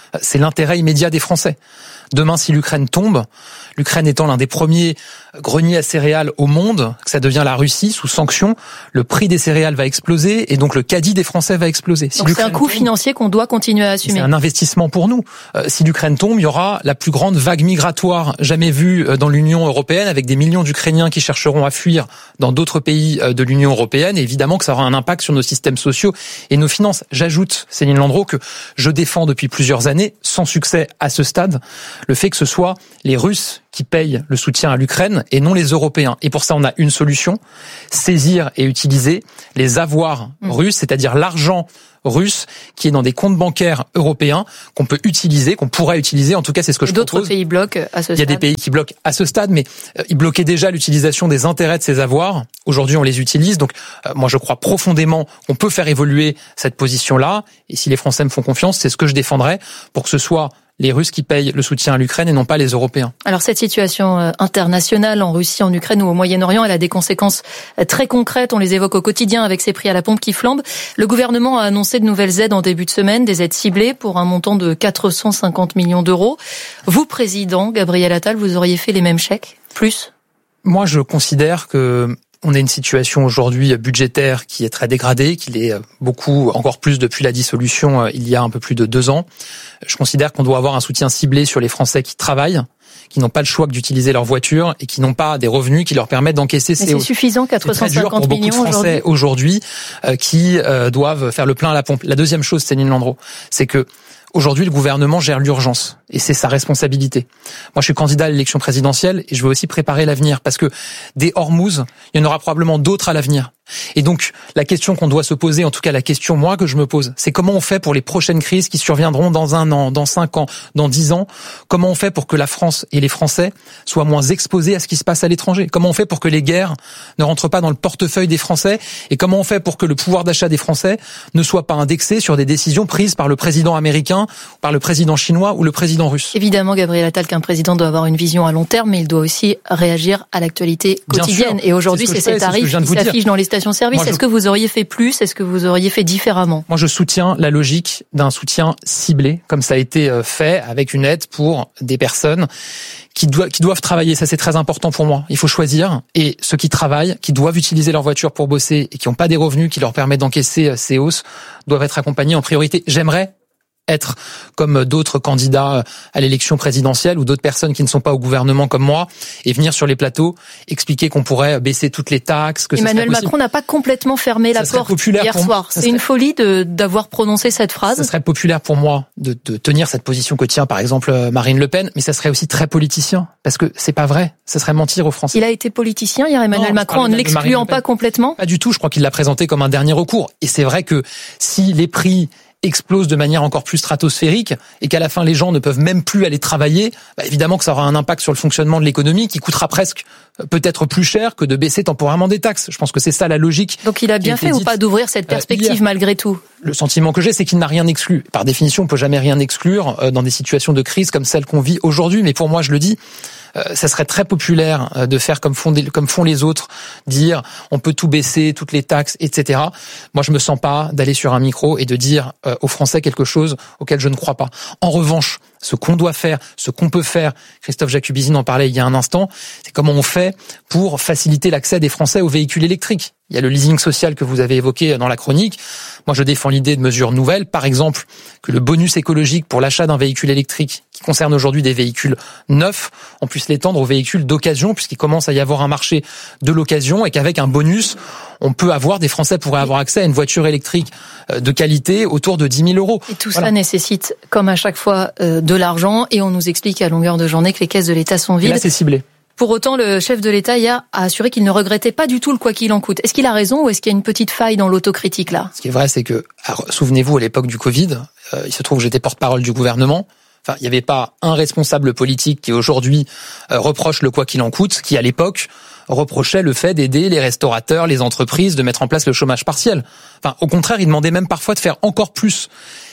c'est l'intérêt immédiat des Français. Demain, si l'Ukraine tombe, l'Ukraine étant l'un des premiers greniers à céréales au monde, que ça devient la Russie sous sanctions, le prix des céréales va exploser et donc le caddie des Français va exploser. Donc c'est un coût financier qu'on doit continuer à assumer. C'est un investissement pour nous. Si l'Ukraine tombe, il y aura la plus grande vague migratoire jamais vue dans l'Union européenne, avec des millions d'Ukrainiens qui chercheront à fuir dans d'autres pays de l'Union européenne. Et évidemment que ça aura un impact sur nos systèmes sociaux et nos finances. J'ajoute, Céline Landreau, que je défends depuis plusieurs années, sans succès à ce stade, le fait que ce soit les Russes qui payent le soutien à l'Ukraine et non les Européens. Et pour ça, on a une solution, saisir et utiliser les avoirs russes, c'est-à-dire l'argent russe qui est dans des comptes bancaires européens qu'on peut utiliser, qu'on pourrait utiliser. En tout cas, c'est ce que je propose. D'autres pays bloquent à ce stade. Il y a des pays qui bloquent à ce stade, mais ils bloquaient déjà l'utilisation des intérêts de ces avoirs. Aujourd'hui, on les utilise. Donc, moi, je crois profondément qu'on peut faire évoluer cette position-là. Et si les Français me font confiance, c'est ce que je défendrai pour que ce soit les Russes qui payent le soutien à l'Ukraine et non pas les Européens. Alors cette situation internationale en Russie, en Ukraine ou au Moyen-Orient, elle a des conséquences très concrètes. On les évoque au quotidien avec ces prix à la pompe qui flambent. Le gouvernement a annoncé de nouvelles aides en début de semaine, des aides ciblées pour un montant de 450 millions d'euros. Vous, président Gabriel Attal, vous auriez fait les mêmes chèques? Plus? Moi, je considère que on a une situation aujourd'hui budgétaire qui est très dégradée, qui l'est beaucoup, encore plus depuis la dissolution il y a un peu plus de 2 ans. Je considère qu'on doit avoir un soutien ciblé sur les Français qui travaillent, qui n'ont pas le choix que d'utiliser leur voiture et qui n'ont pas des revenus qui leur permettent d'encaisser ces hausses. C'est suffisant, 450 millions beaucoup de Français aujourd'hui qui doivent faire le plein à la pompe. La deuxième chose, Céline Landreau, c'est que aujourd'hui, le gouvernement gère l'urgence et c'est sa responsabilité. Moi, je suis candidat à l'élection présidentielle et je veux aussi préparer l'avenir parce que des Hormuz, il y en aura probablement d'autres à l'avenir. Et donc, la question qu'on doit se poser, en tout cas la question moi que je me pose, c'est comment on fait pour les prochaines crises qui surviendront dans 1 an, dans 5 ans, dans 10 ans. Comment on fait pour que la France et les Français soient moins exposés à ce qui se passe à l'étranger? Comment on fait pour que les guerres ne rentrent pas dans le portefeuille des Français? Et comment on fait pour que le pouvoir d'achat des Français ne soit pas indexé sur des décisions prises par le président américain, par le président chinois ou le président russe? Évidemment, Gabriel Attal, qu'un président doit avoir une vision à long terme, mais il doit aussi réagir à l'actualité quotidienne. Et aujourd'hui, c'est ces tarifs qui s'affichent dans les stations-service. Est-ce que vous auriez fait plus? Est-ce que vous auriez fait différemment? Moi, je soutiens la logique d'un soutien ciblé, comme ça a été fait, avec une aide pour des personnes qui doivent travailler. Ça, c'est très important pour moi. Il faut choisir. Et ceux qui travaillent, qui doivent utiliser leur voiture pour bosser et qui n'ont pas des revenus qui leur permettent d'encaisser ces hausses, doivent être accompagnés en priorité. J'aimerais être comme d'autres candidats à l'élection présidentielle ou d'autres personnes qui ne sont pas au gouvernement comme moi et venir sur les plateaux expliquer qu'on pourrait baisser toutes les taxes. Que Emmanuel Macron n'a pas complètement fermé la porte hier soir. C'est une folie d'avoir prononcé cette phrase. Ça serait populaire pour moi de tenir cette position que tient par exemple Marine Le Pen, mais ça serait aussi très politicien parce que c'est pas vrai. Ça serait mentir aux Français. Il a été politicien hier, Emmanuel Macron, en ne l'excluant pas complètement. Pas du tout. Je crois qu'il l'a présenté comme un dernier recours. Et c'est vrai que si les prix explose de manière encore plus stratosphérique et qu'à la fin les gens ne peuvent même plus aller travailler, évidemment que ça aura un impact sur le fonctionnement de l'économie qui coûtera presque peut-être plus cher que de baisser temporairement des taxes. Je pense que c'est ça la logique. Donc il a bien fait ou pas d'ouvrir cette perspective malgré tout? Le sentiment que j'ai, c'est qu'il n'a rien exclu. Par définition, on peut jamais rien exclure dans des situations de crise comme celle qu'on vit aujourd'hui. Mais pour moi, je le dis, ça serait très populaire de faire comme font les autres, dire on peut tout baisser, toutes les taxes, etc. Moi, je me sens pas d'aller sur un micro et de dire aux Français quelque chose auquel je ne crois pas. En revanche, ce qu'on doit faire, ce qu'on peut faire, Christophe Jacubizine en parlait il y a un instant, c'est comment on fait pour faciliter l'accès des Français aux véhicules électriques. Il y a le leasing social que vous avez évoqué dans la chronique. Moi, je défends l'idée de mesures nouvelles. Par exemple, que le bonus écologique pour l'achat d'un véhicule électrique, qui concerne aujourd'hui des véhicules neufs, on puisse l'étendre aux véhicules d'occasion, puisqu'il commence à y avoir un marché de l'occasion et qu'avec un bonus, on peut avoir, des Français pourraient avoir accès à une voiture électrique de qualité autour de 10 000 euros. Et tout ça nécessite, comme à chaque fois, de l'argent. Et on nous explique à longueur de journée que les caisses de l'État sont vides. Et là, c'est ciblé. Pour autant, le chef de l'État hier a assuré qu'il ne regrettait pas du tout le quoi qu'il en coûte. Est-ce qu'il a raison ou est-ce qu'il y a une petite faille dans l'autocritique là? Ce qui est vrai, c'est que, souvenez-vous, à l'époque du Covid, il se trouve que j'étais porte-parole du gouvernement. Enfin, il n'y avait pas un responsable politique qui aujourd'hui reproche le quoi qu'il en coûte, qui à l'époque reprochait le fait d'aider les restaurateurs, les entreprises, de mettre en place le chômage partiel. Enfin, au contraire, il demandait même parfois de faire encore plus.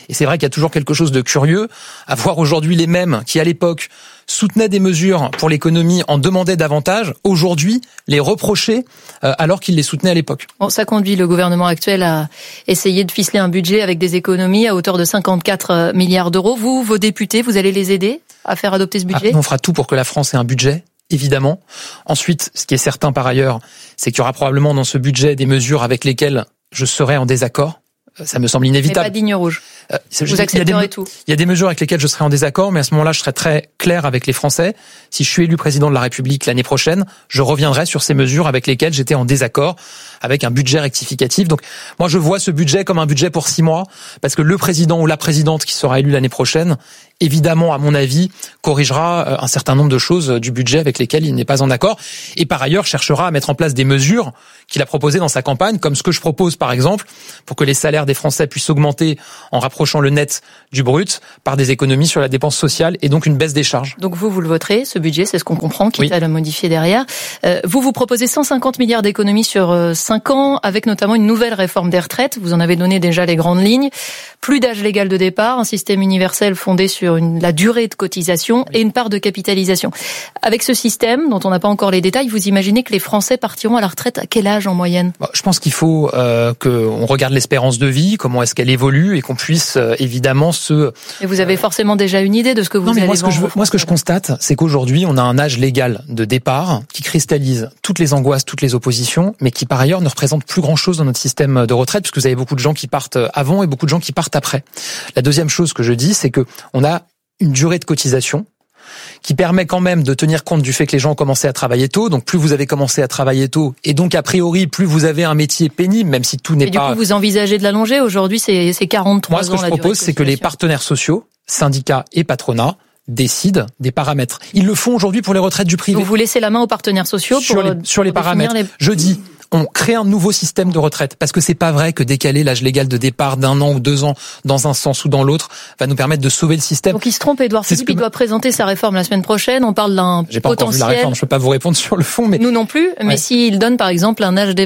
Et c'est vrai qu'il y a toujours quelque chose de curieux à voir aujourd'hui les mêmes qui, à l'époque, soutenaient des mesures pour l'économie, en demandaient davantage, aujourd'hui les reprocher alors qu'ils les soutenaient à l'époque. Bon, ça conduit le gouvernement actuel à essayer de ficeler un budget avec des économies à hauteur de 54 milliards d'euros. Vous, vos députés, vous allez les aider à faire adopter ce budget ? On fera tout pour que la France ait un budget, évidemment. Ensuite, ce qui est certain par ailleurs, c'est qu'il y aura probablement dans ce budget des mesures avec lesquelles je serai en désaccord. Ça me semble inévitable. Mais pas de ligne rouge. Vous accepterez tout. Il y a des mesures avec lesquelles je serai en désaccord, mais à ce moment-là, je serai très clair avec les Français. Si je suis élu président de la République l'année prochaine, je reviendrai sur ces mesures avec lesquelles j'étais en désaccord, avec un budget rectificatif. Donc, moi, je vois ce budget comme un budget pour 6 mois, parce que le président ou la présidente qui sera élu l'année prochaine, évidemment, à mon avis, corrigera un certain nombre de choses du budget avec lesquelles il n'est pas en accord. Et par ailleurs, cherchera à mettre en place des mesures qu'il a proposées dans sa campagne, comme ce que je propose, par exemple, pour que les salaires des Français puissent augmenter en rapprochant le net du brut par des économies sur la dépense sociale et donc une baisse des charges. Donc vous le voterez, ce budget, c'est ce qu'on comprend, quitte à le modifier derrière. Vous proposez 150 milliards d'économies sur 5 ans, avec notamment une nouvelle réforme des retraites. Vous en avez donné déjà les grandes lignes. Plus d'âge légal de départ, un système universel fondé sur la durée de cotisation et une part de capitalisation. Avec ce système, dont on n'a pas encore les détails, vous imaginez que les Français partiront à la retraite à quel âge en moyenne ? Je pense qu'il faut qu'on regarde l'espérance de vie, comment est-ce qu'elle évolue et qu'on puisse évidemment Et vous avez forcément déjà une idée de ce que vous allez vendre. Moi, ce que je constate, c'est qu'aujourd'hui, on a un âge légal de départ qui cristallise toutes les angoisses, toutes les oppositions, mais qui par ailleurs ne représente plus grand-chose dans notre système de retraite, puisque vous avez beaucoup de gens qui partent avant et beaucoup de gens qui partent après. La deuxième chose que je dis, c'est que on a une durée de cotisation qui permet quand même de tenir compte du fait que les gens ont commencé à travailler tôt. Donc plus vous avez commencé à travailler tôt, et donc a priori plus vous avez un métier pénible, même si tout n'est pas... Et du coup, vous envisagez de l'allonger ? Aujourd'hui, c'est 43 ans. Moi, ce que je propose, c'est que les partenaires sociaux, syndicats et patronat, décident des paramètres. Ils le font aujourd'hui pour les retraites du privé. Donc vous laissez la main aux partenaires sociaux sur les paramètres. Je dis, on crée un nouveau système de retraite, parce que c'est pas vrai que décaler l'âge légal de départ d'1 an ou 2 ans dans un sens ou dans l'autre va nous permettre de sauver le système. Donc il se trompe, Édouard Philippe, il doit présenter sa réforme la semaine prochaine. On parle d'un potentiel... J'ai pas encore vu la réforme, je peux pas vous répondre sur le fond, mais... Nous non plus, mais s'il donne par exemple un âge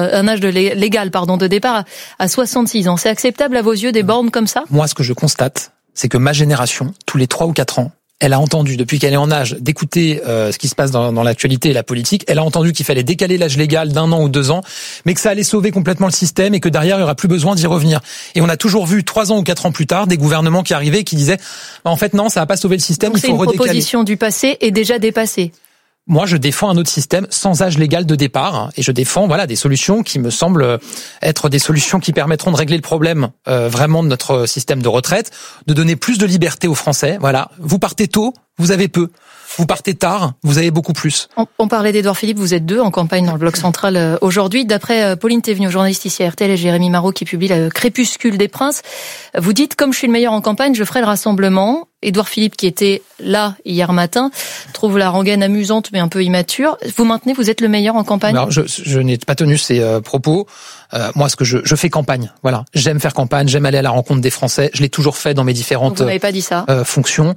légal de départ à 66 ans, c'est acceptable à vos yeux des bornes comme ça ? Moi, ce que je constate, c'est que ma génération, tous les 3 ou 4 ans, elle a entendu, depuis qu'elle est en âge d'écouter ce qui se passe dans l'actualité et la politique, elle a entendu qu'il fallait décaler l'âge légal d'1 an ou 2 ans, mais que ça allait sauver complètement le système et que derrière, il n'y aura plus besoin d'y revenir. Et on a toujours vu 3 ans ou 4 ans plus tard des gouvernements qui arrivaient et qui disaient en fait non, ça va pas sauver le système, donc il faut redécaler. C'est une proposition du passé et déjà dépassée. Moi, je défends un autre système sans âge légal de départ, et je défends des solutions qui me semblent être des solutions qui permettront de régler le problème vraiment de notre système de retraite, de donner plus de liberté aux Français. Voilà, vous partez tôt, vous avez peu. Vous partez tard, vous avez beaucoup plus. On parlait d'Édouard Philippe, vous êtes 2 en campagne dans le bloc central aujourd'hui. D'après Pauline Thévenoud, journaliste ici à RTL, et Jérémy Marot qui publie le Crépuscule des Princes, vous dites, comme je suis le meilleur en campagne, je ferai le rassemblement. Édouard Philippe, qui était là hier matin, trouve la rengaine amusante mais un peu immature. Vous maintenez, vous êtes le meilleur en campagne ? Alors, je n'ai pas tenu ces propos. Moi, ce que je fais campagne. Voilà, j'aime faire campagne, j'aime aller à la rencontre des Français. Je l'ai toujours fait dans mes différentes vous n'avez pas dit ça. Fonctions.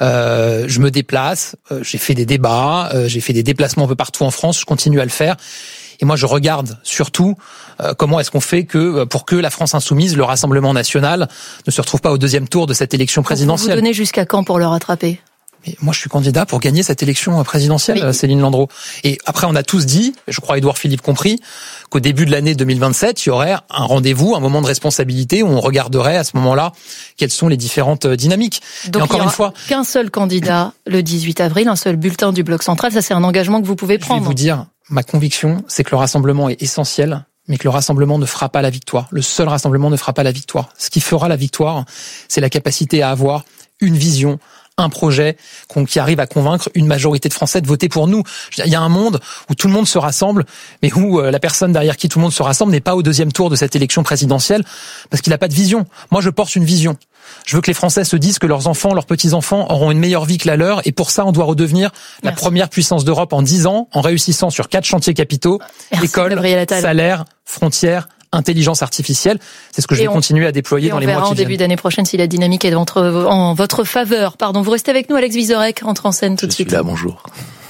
Je me déplace, j'ai fait des débats, j'ai fait des déplacements un peu partout en France. Je continue à le faire. Et moi, je regarde surtout comment est-ce qu'on fait pour que la France insoumise, le Rassemblement national, ne se retrouve pas au 2e tour de cette élection présidentielle. Vous donnez jusqu'à quand pour le rattraper ? Mais moi, je suis candidat pour gagner cette élection présidentielle, Céline Landreau. Et après, on a tous dit, je crois Édouard Philippe compris, qu'au début de l'année 2027, il y aurait un rendez-vous, un moment de responsabilité où on regarderait à ce moment-là quelles sont les différentes dynamiques. Donc, il n'y aura qu'un seul candidat le 18 avril, un seul bulletin du bloc central. Ça, c'est un engagement que vous pouvez prendre. Je vais vous dire, ma conviction, c'est que le rassemblement est essentiel, mais que le rassemblement ne fera pas la victoire. Le seul rassemblement ne fera pas la victoire. Ce qui fera la victoire, c'est la capacité à avoir une vision, un projet qui arrive à convaincre une majorité de Français de voter pour nous. Il y a un monde où tout le monde se rassemble, mais où la personne derrière qui tout le monde se rassemble n'est pas au 2e tour de cette élection présidentielle parce qu'il n'a pas de vision. Moi, je porte une vision. Je veux que les Français se disent que leurs enfants, leurs petits-enfants auront une meilleure vie que la leur, et pour ça, on doit redevenir la première puissance d'Europe en 10 ans, en réussissant sur 4 chantiers capitaux, école, salaire, frontières, intelligence artificielle. C'est ce que je vais continuer à déployer dans les mois qui viennent. On verra en début d'année prochaine si la dynamique est en votre faveur. Vous restez avec nous, Alex Vizorek, entre en scène tout de suite. Je suis là, bonjour.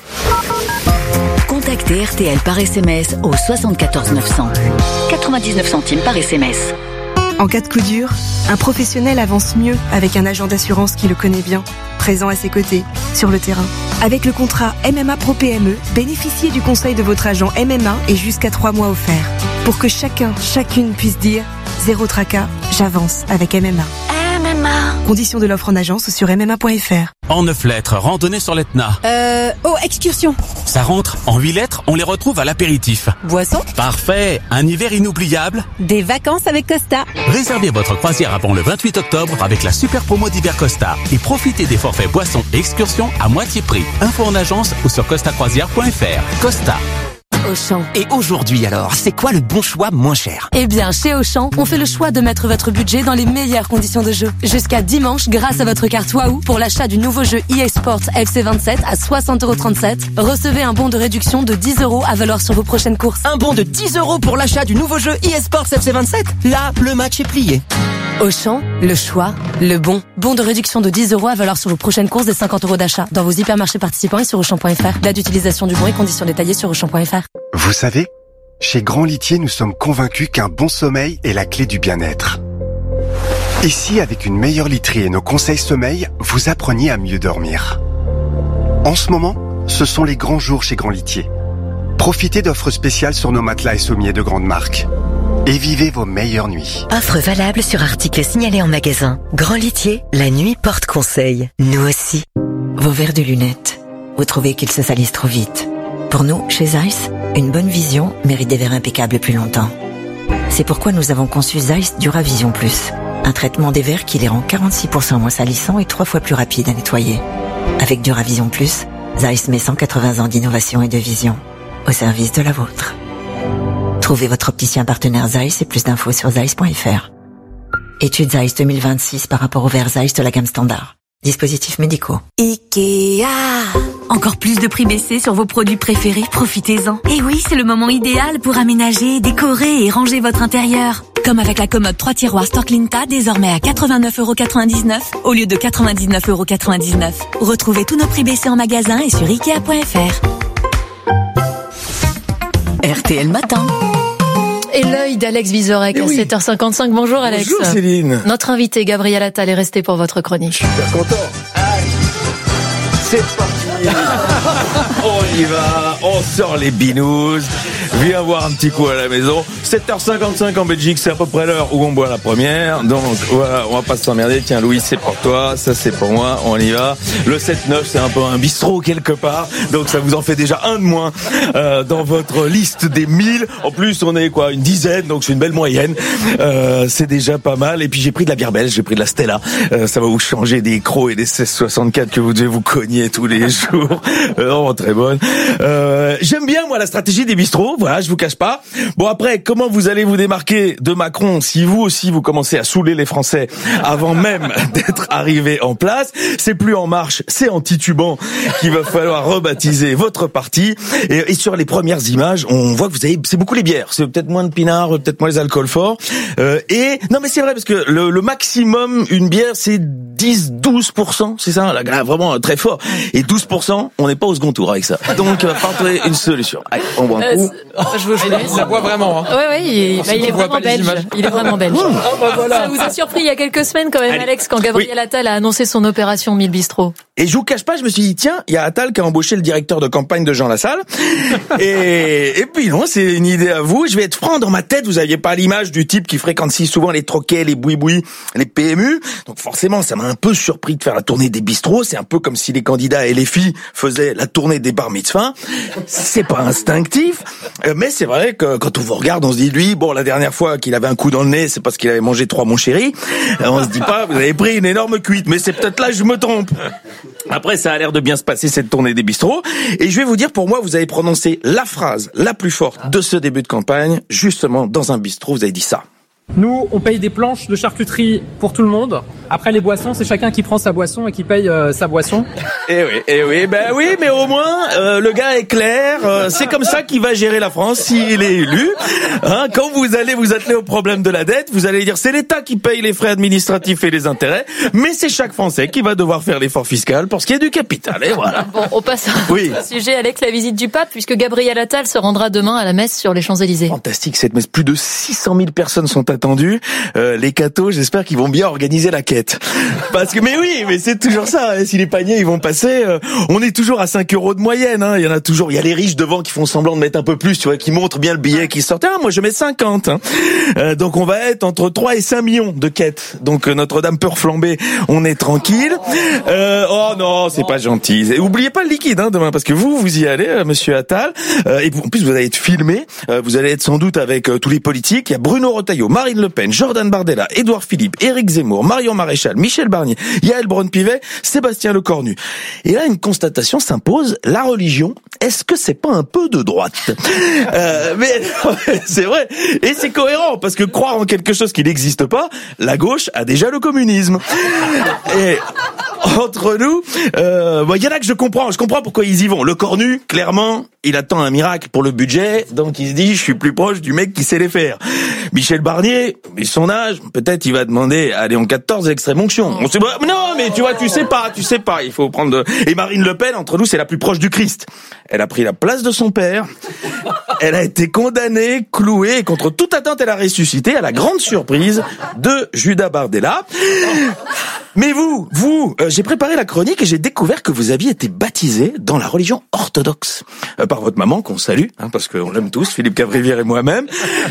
Contactez RTL par SMS au 74 900. 99 centimes par SMS. En cas de coup dur, un professionnel avance mieux avec un agent d'assurance qui le connaît bien, présent à ses côtés, sur le terrain. Avec le contrat MMA Pro PME, bénéficiez du conseil de votre agent MMA et jusqu'à 3 mois offerts. Pour que chacune puisse dire « Zéro tracas, j'avance avec MMA ». Conditions de l'offre en agence sur MMA.fr. En 9 lettres, randonnée sur l'Etna. Excursion. Ça rentre. En 8 lettres, on les retrouve à l'apéritif. Boisson. Parfait. Un hiver inoubliable. Des vacances avec Costa. Réservez votre croisière avant le 28 octobre avec la super promo d'hiver Costa et profitez des forfaits boissons et excursions à moitié prix. Info en agence ou sur costacroisière.fr. Costa. Auchan. Et aujourd'hui alors, c'est quoi le bon choix moins cher? Eh bien, chez Auchan, on fait le choix de mettre votre budget dans les meilleures conditions de jeu. Jusqu'à dimanche, grâce à votre carte Wahoo, pour l'achat du nouveau jeu eSports FC27 à 60,37€, recevez un bon de réduction de 10€ à valoir sur vos prochaines courses. Un bon de 10€ pour l'achat du nouveau jeu eSports FC27? Là, le match est plié. Auchan, le choix, le bon. Bon de réduction de 10€ à valoir sur vos prochaines courses et 50€ d'achat. Dans vos hypermarchés participants et sur Auchan.fr. Date d'utilisation du bon et conditions détaillées sur Auchan.fr. Vous savez, chez Grand Litier, nous sommes convaincus qu'un bon sommeil est la clé du bien-être. Et si, avec une meilleure literie et nos conseils sommeil, vous appreniez à mieux dormir? En ce moment, ce sont les grands jours chez Grand Litier. Profitez d'offres spéciales sur nos matelas et sommiers de grande marque. Et vivez vos meilleures nuits. Offre valable sur articles signalés en magasin. Grand Litier, la nuit porte conseil. Nous aussi. Vos verres de lunettes. Vous trouvez qu'ils se salissent trop vite. Pour nous, chez Zeiss, une bonne vision mérite des verres impeccables plus longtemps. C'est pourquoi nous avons conçu Zeiss Duravision Plus. Un traitement des verres qui les rend 46% moins salissants et 3 fois plus rapides à nettoyer. Avec Duravision Plus, Zeiss met 180 ans d'innovation et de vision au service de la vôtre. Trouvez votre opticien partenaire Zeiss et plus d'infos sur Zeiss.fr. Étude Zeiss 2026 par rapport aux verres Zeiss de la gamme standard. Dispositifs médicaux. Ikea. Encore plus de prix baissés sur vos produits préférés, profitez-en. Et oui, c'est le moment idéal pour aménager, décorer et ranger votre intérieur. Comme avec la commode 3 tiroirs Storklinta, désormais à 89,99€ au lieu de 99,99€. Retrouvez tous nos prix baissés en magasin et sur Ikea.fr. RTL Matin. Et l'œil d'Alex Vizorek à 7h55. Bonjour Alex. Bonjour Céline. Notre invité Gabriel Attal est resté pour votre chronique. Super content. C'est parti. On y va, on sort les binous. Viens voir un petit coup à la maison. 7h55 en Belgique, c'est à peu près l'heure où on boit la première. Donc voilà, on va pas s'emmerder. Tiens Louis, c'est pour toi, ça c'est pour moi, on y va. Le 7-9, c'est un peu un bistrot quelque part. Donc ça vous en fait déjà un de moins dans votre liste des 1000. En plus, on est une dizaine, donc c'est une belle moyenne. C'est déjà pas mal. Et puis j'ai pris de la bière belge, j'ai pris de la Stella. Ça va vous changer des crocs et des 1664 que vous devez vous cogner tous les jours. Vraiment très bonne. J'aime bien moi la stratégie des bistrots. Voilà, je vous cache pas. Bon après, comment vous allez vous démarquer de Macron si vous aussi vous commencez à saouler les Français avant même d'être arrivé en place? C'est plus En Marche, c'est en titubant qu'il va falloir rebaptiser votre parti. Et sur les premières images, on voit que c'est beaucoup les bières. C'est peut-être moins de pinard, peut-être moins les alcools forts. Et non mais c'est vrai parce que le maximum une bière c'est 10-12%, c'est ça là, vraiment très fort. Et 12%, on n'est pas au second tour avec ça. Donc, il va falloir trouver une solution. Allez, on boit un coup. Je vous laisse. Ça boit vraiment. Hein. Ouais, il est vraiment belge. Il est vraiment belge. Ça vous a surpris il y a quelques semaines quand même, Alex, quand Gabriel Attal a annoncé son opération 1000 bistrots. Et je vous cache pas, je me suis dit, tiens, il y a Attal qui a embauché le directeur de campagne de Jean Lassalle. et puis non, c'est une idée à vous. Je vais être franc, dans ma tête, vous aviez pas l'image du type qui fréquente si souvent les troquets, les boui-boui, les PMU. Donc forcément, ça m'a un peu surpris de faire la tournée des bistrots. C'est un peu comme si les candidats et les filles faisaient la tournée des bar mitzvahs. C'est pas instinctif, mais c'est vrai que quand on vous regarde, on se dit, lui, bon, la dernière fois qu'il avait un coup dans le nez, c'est parce qu'il avait mangé 3 mon chéri. On se dit pas, vous avez pris une énorme cuite, mais c'est peut-être là que je me trompe. Après, ça a l'air de bien se passer cette tournée des bistrots. Et je vais vous dire, pour moi, vous avez prononcé la phrase la plus forte de ce début de campagne, justement, dans un bistrot, vous avez dit ça. Nous, on paye des planches de charcuterie pour tout le monde. Après les boissons, c'est chacun qui prend sa boisson et qui paye sa boisson. Eh oui, ben oui, mais au moins le gars est clair. C'est comme ça qu'il va gérer la France s'il est élu. Hein, quand vous allez vous atteler au problème de la dette, vous allez dire c'est l'État qui paye les frais administratifs et les intérêts, mais c'est chaque Français qui va devoir faire l'effort fiscal pour ce qui est du capital. Et voilà. Bon, on passe à un sujet avec la visite du pape, puisque Gabriel Attal se rendra demain à la messe sur les Champs-Élysées. Fantastique cette messe. Plus de 600 000 personnes sont attendues. Les cathos, j'espère qu'ils vont bien organiser la quête. Parce que, mais c'est toujours ça. Hein. Si les paniers ils vont passer, on est toujours à 5 € de moyenne. Hein. Il y en a toujours. Il y a les riches devant qui font semblant de mettre un peu plus, tu vois, qui montrent bien le billet, qui sortent. Ah, moi je mets 50. Hein. Donc on va être entre 3 et 5 millions de quêtes. Donc Notre-Dame peut reflamber. On est tranquille. Oh non, c'est pas gentil. Oubliez pas le liquide demain, parce que vous y allez, Monsieur Attal. Et en plus vous allez être filmé. Vous allez être sans doute avec tous les politiques. Il y a Bruno Retailleau, Marine Le Pen, Jordan Bardella, Édouard Philippe, Éric Zemmour, Marion Maréchal, Michel Barnier, Yael Braun-Pivet, Sébastien Lecornu. Et là, une constatation s'impose. La religion, est-ce que c'est pas un peu de droite? Mais c'est vrai. Et c'est cohérent, parce que croire en quelque chose qui n'existe pas, la gauche a déjà le communisme. Et entre nous, y en a que je comprends pourquoi ils y vont. Lecornu, clairement, il attend un miracle pour le budget, donc il se dit, je suis plus proche du mec qui sait les faire. Michel Barnier, mais son âge, peut-être il va demander à Léon XIV l'extrême onction. On sait pas, non, mais tu vois, tu sais pas, il faut prendre Et Marine Le Pen, entre nous, c'est la plus proche du Christ. Elle a pris la place de son père, elle a été condamnée, clouée, et contre toute attente, elle a ressuscité, à la grande surprise de Judas Bardella. Mais vous, j'ai préparé la chronique et j'ai découvert que vous aviez été baptisé dans la religion orthodoxe par votre maman, qu'on salue, parce qu'on l'aime tous, Philippe Cavrivière et moi-même.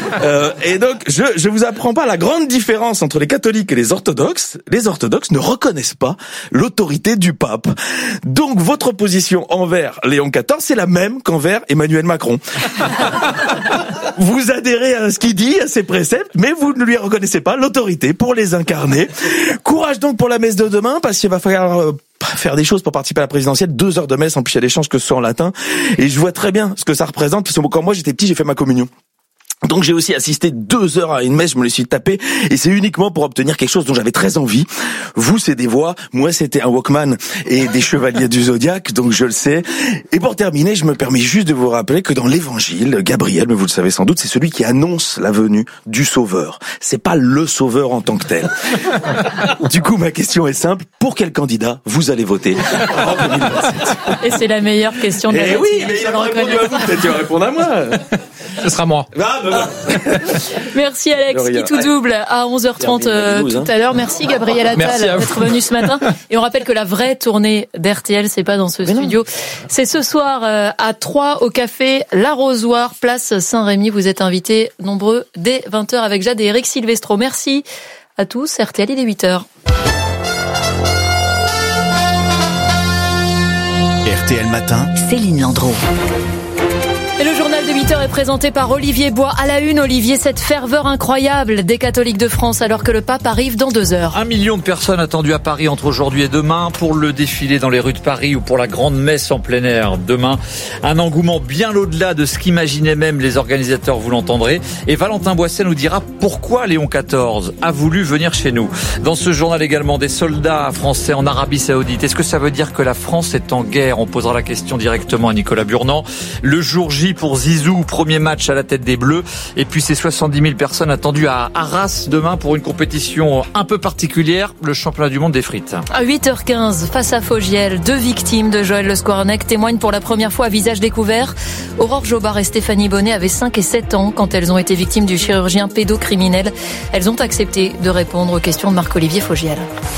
Et donc, je vous apprends pas la grande différence entre les catholiques et les orthodoxes. Les orthodoxes ne reconnaissent pas l'autorité du pape. Donc, votre position envers Léon XIV, c'est la même qu'envers Emmanuel Macron. Vous adhérez à ce qu'il dit, à ses préceptes, mais vous ne lui reconnaissez pas l'autorité pour les incarner. Courage donc pour la messe de demain, parce qu'il va falloir faire des choses pour participer à la présidentielle. 2 heures de messe, en plus il y a des chances que ce soit en latin. Et je vois très bien ce que ça représente, parce que quand moi j'étais petit, j'ai fait ma communion. Donc j'ai aussi assisté 2 heures à une messe, je me les suis tapé, et c'est uniquement pour obtenir quelque chose dont j'avais très envie. Vous, c'est des voix, moi c'était un Walkman et des chevaliers du Zodiaque, donc je le sais. Et pour terminer, je me permets juste de vous rappeler que dans l'évangile, Gabriel, mais vous le savez sans doute, c'est celui qui annonce la venue du Sauveur. C'est pas le Sauveur en tant que tel. Du coup, ma question est simple, pour quel candidat vous allez voter en 2027? Et c'est la meilleure question de la matinée. Oui, mais il a répondu à vous, peut-être tu vas répondre à moi. Ce sera moi. Merci Alex, qui tout double à 11h30 tout à l'heure. Merci Gabriel Attal d'être venu ce matin. Et on rappelle que la vraie tournée d'RTL, c'est pas dans ce studio. C'est ce soir à 3 au café L'Arrosoir, place Saint-Rémy. Vous êtes invités nombreux dès 20h avec Jade et Eric Silvestro. Merci à tous. RTL, il est 8h. RTL Matin, Céline Landreau. Et le journal de 8h est présenté par Olivier Bois. À la une, Olivier, cette ferveur incroyable des catholiques de France alors que le pape arrive dans 2 heures. 1 million de personnes attendues à Paris entre aujourd'hui et demain pour le défilé dans les rues de Paris ou pour la grande messe en plein air demain. Un engouement bien au-delà de ce qu'imaginaient même les organisateurs, vous l'entendrez. Et Valentin Boisset nous dira pourquoi Léon XIV a voulu venir chez nous. Dans ce journal également, des soldats français en Arabie Saoudite. Est-ce que ça veut dire que la France est en guerre? On posera la question directement à Nicolas Burnand. Le jour J pour Zizou, premier match à la tête des Bleus. Et puis ces 70 000 personnes attendues à Arras demain pour une compétition un peu particulière, le championnat du monde des frites. À 8h15, face à Fogiel, 2 victimes de Joël Le Squarnec témoignent pour la première fois à visage découvert. Aurore Jobard et Stéphanie Bonnet avaient 5 et 7 ans quand elles ont été victimes du chirurgien pédocriminel. Elles ont accepté de répondre aux questions de Marc-Olivier Fogiel.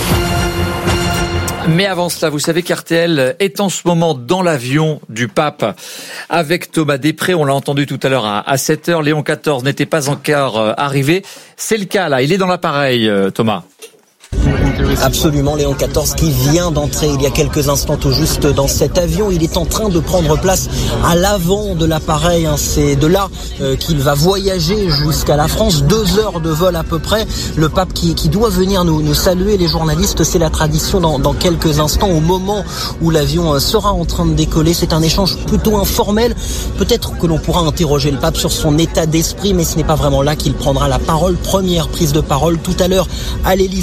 Mais avant cela, vous savez qu'RTL est en ce moment dans l'avion du pape avec Thomas Després. On l'a entendu tout à l'heure à 7h. Léon XIV n'était pas encore arrivé. C'est le cas là. Il est dans l'appareil, Thomas. Absolument, Léon XIV qui vient d'entrer il y a quelques instants tout juste dans cet avion. Il est en train de prendre place à l'avant de l'appareil. C'est de là qu'il va voyager jusqu'à la France. 2 heures de vol à peu près. Le pape qui doit venir nous saluer, les journalistes. C'est la tradition dans quelques instants, au moment où l'avion sera en train de décoller. C'est un échange plutôt informel. Peut-être que l'on pourra interroger le pape sur son état d'esprit, mais ce n'est pas vraiment là qu'il prendra la parole. Première prise de parole tout à l'heure à l'Élysée aux alentours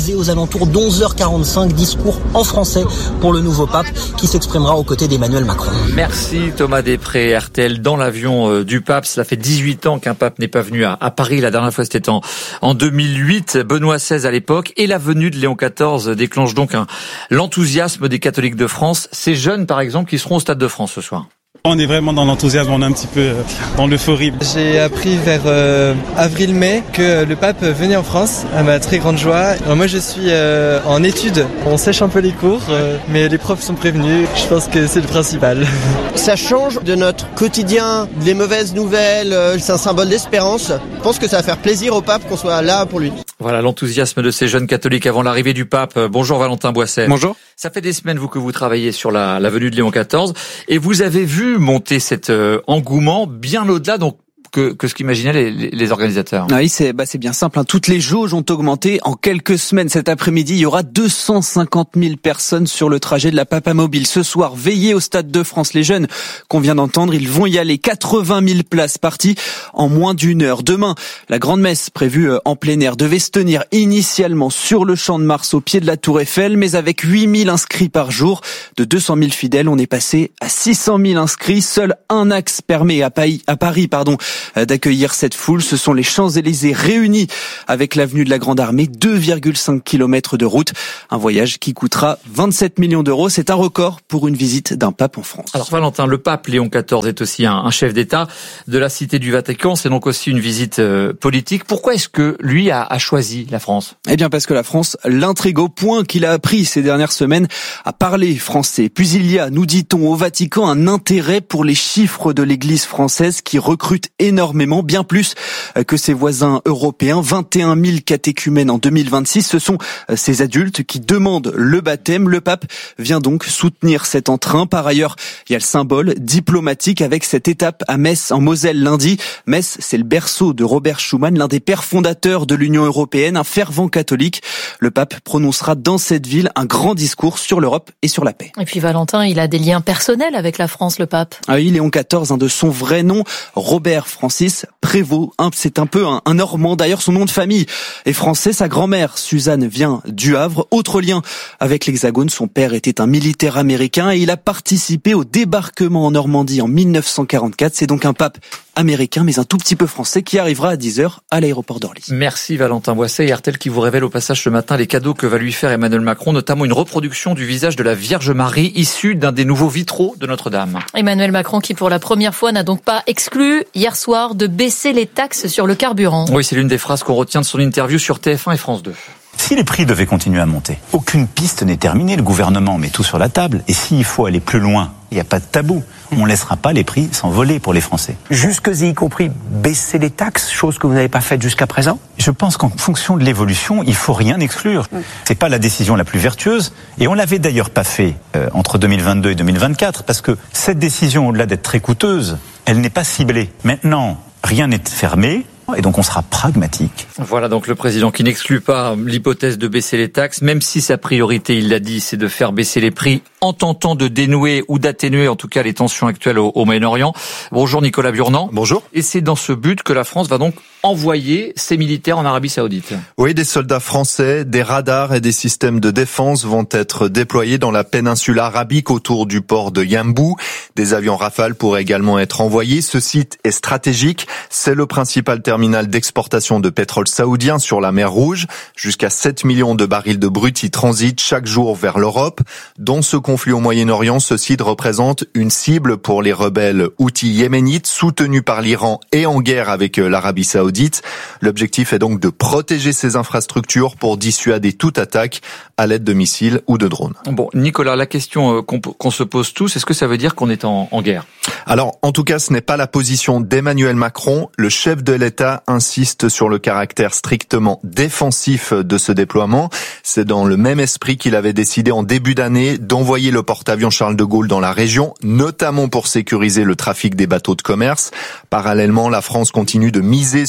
alentours d'11h45, discours en français pour le nouveau pape qui s'exprimera aux côtés d'Emmanuel Macron. Merci Thomas Després, RTL dans l'avion du pape. Cela fait 18 ans qu'un pape n'est pas venu à Paris. La dernière fois c'était en 2008, Benoît XVI à l'époque. Et la venue de Léon XIV déclenche donc l'enthousiasme des catholiques de France. Ces jeunes par exemple qui seront au Stade de France ce soir. On est vraiment dans l'enthousiasme, on est un petit peu dans l'euphorie. J'ai appris vers avril-mai que le pape venait en France, à ma très grande joie. Alors moi je suis en études, on sèche un peu les cours, mais les profs sont prévenus, je pense que c'est le principal. Ça change de notre quotidien, des mauvaises nouvelles, c'est un symbole d'espérance. Je pense que ça va faire plaisir au pape qu'on soit là pour lui. Voilà l'enthousiasme de ces jeunes catholiques avant l'arrivée du pape. Bonjour Valentin Boisset. Bonjour. Ça fait des semaines que vous travaillez sur la venue de Léon XIV et vous avez vu monter cet engouement bien au-delà donc que ce qu'imaginaient les organisateurs. Ah oui, c'est bien simple. Toutes les jauges ont augmenté en quelques semaines. Cet après-midi, il y aura 250 000 personnes sur le trajet de la Papamobile. Ce soir, veillez au Stade de France. Les jeunes qu'on vient d'entendre, ils vont y aller. 80 000 places parties en moins d'une heure. Demain, la grande messe prévue en plein air devait se tenir initialement sur le Champ de Mars au pied de la Tour Eiffel, mais avec 8 000 inscrits par jour, de 200 000 fidèles, on est passé à 600 000 inscrits. Seul un axe permet à Paris, d'accueillir cette foule. Ce sont les Champs-Élysées réunis avec l'avenue de la Grande Armée, 2,5 km de route. Un voyage qui coûtera 27 millions d'euros. C'est un record pour une visite d'un pape en France. Alors Valentin, le pape Léon XIV est aussi un chef d'État de la Cité du Vatican. C'est donc aussi une visite politique. Pourquoi est-ce que lui a choisi la France ? Eh bien parce que la France l'intrigue au point qu'il a appris ces dernières semaines à parler français. Puis il y a, nous dit-on, au Vatican un intérêt pour les chiffres de l'Église française qui recrute énormément, bien plus que ses voisins européens. 21 000 catéchumènes en 2026. Ce sont ces adultes qui demandent le baptême. Le pape vient donc soutenir cet entrain. Par ailleurs, il y a le symbole diplomatique avec cette étape à Metz en Moselle lundi. Metz, c'est le berceau de Robert Schuman, l'un des pères fondateurs de l'Union européenne, un fervent catholique. Le pape prononcera dans cette ville un grand discours sur l'Europe et sur la paix. Et puis Valentin, il a des liens personnels avec la France, le pape. Ah oui, Léon XIV, de son vrai nom, Robert Francis Prévost. C'est un peu un Normand. D'ailleurs, son nom de famille est français. Sa grand-mère, Suzanne, vient du Havre. Autre lien avec l'Hexagone, son père était un militaire américain et il a participé au débarquement en Normandie en 1944. C'est donc un pape américain, mais un tout petit peu français, qui arrivera à 10h à l'aéroport d'Orly. Merci Valentin Boisset et RTL qui vous révèle au passage ce matin les cadeaux que va lui faire Emmanuel Macron, notamment une reproduction du visage de la Vierge Marie issue d'un des nouveaux vitraux de Notre-Dame. Emmanuel Macron qui pour la première fois n'a donc pas exclu hier soir de baisser les taxes sur le carburant. Oui, c'est l'une des phrases qu'on retient de son interview sur TF1 et France 2. Si les prix devaient continuer à monter, aucune piste n'est terminée, le gouvernement met tout sur la table, et s'il faut aller plus loin, il n'y a pas de tabou. On ne laissera pas les prix s'envoler pour les Français. Y compris baisser les taxes, chose que vous n'avez pas faite jusqu'à présent ? Je pense qu'en fonction de l'évolution, il faut rien exclure. C'est pas la décision la plus vertueuse, et on l'avait d'ailleurs pas fait entre 2022 et 2024, parce que cette décision, au-delà d'être très coûteuse, elle n'est pas ciblée. Maintenant, rien n'est fermé. Et donc on sera pragmatique. Voilà donc le président qui n'exclut pas l'hypothèse de baisser les taxes, même si sa priorité, il l'a dit, c'est de faire baisser les prix en tentant de dénouer ou d'atténuer en tout cas les tensions actuelles au Moyen-Orient. Bonjour Nicolas Burnand. Bonjour. Et c'est dans ce but que la France va donc envoyer ses militaires en Arabie Saoudite. Oui, des soldats français, des radars et des systèmes de défense vont être déployés dans la péninsule arabique autour du port de Yambou. Des avions Rafale pourraient également être envoyés. Ce site est stratégique. C'est le principal terminal d'exportation de pétrole saoudien sur la mer Rouge. Jusqu'à 7 millions de barils de brut y transitent chaque jour vers l'Europe. Dans ce conflit au Moyen-Orient, ce site représente une cible pour les rebelles houthis yéménites soutenus par l'Iran et en guerre avec l'Arabie Saoudite. L'objectif est donc de protéger ces infrastructures pour dissuader toute attaque à l'aide de missiles ou de drones. Bon, Nicolas, la question qu'on se pose tous, est-ce que ça veut dire qu'on est en guerre ? Alors, en tout cas, ce n'est pas la position d'Emmanuel Macron. Le chef de l'État insiste sur le caractère strictement défensif de ce déploiement. C'est dans le même esprit qu'il avait décidé en début d'année d'envoyer le porte-avions Charles de Gaulle dans la région, notamment pour sécuriser le trafic des bateaux de commerce. Parallèlement, la France continue de miser sur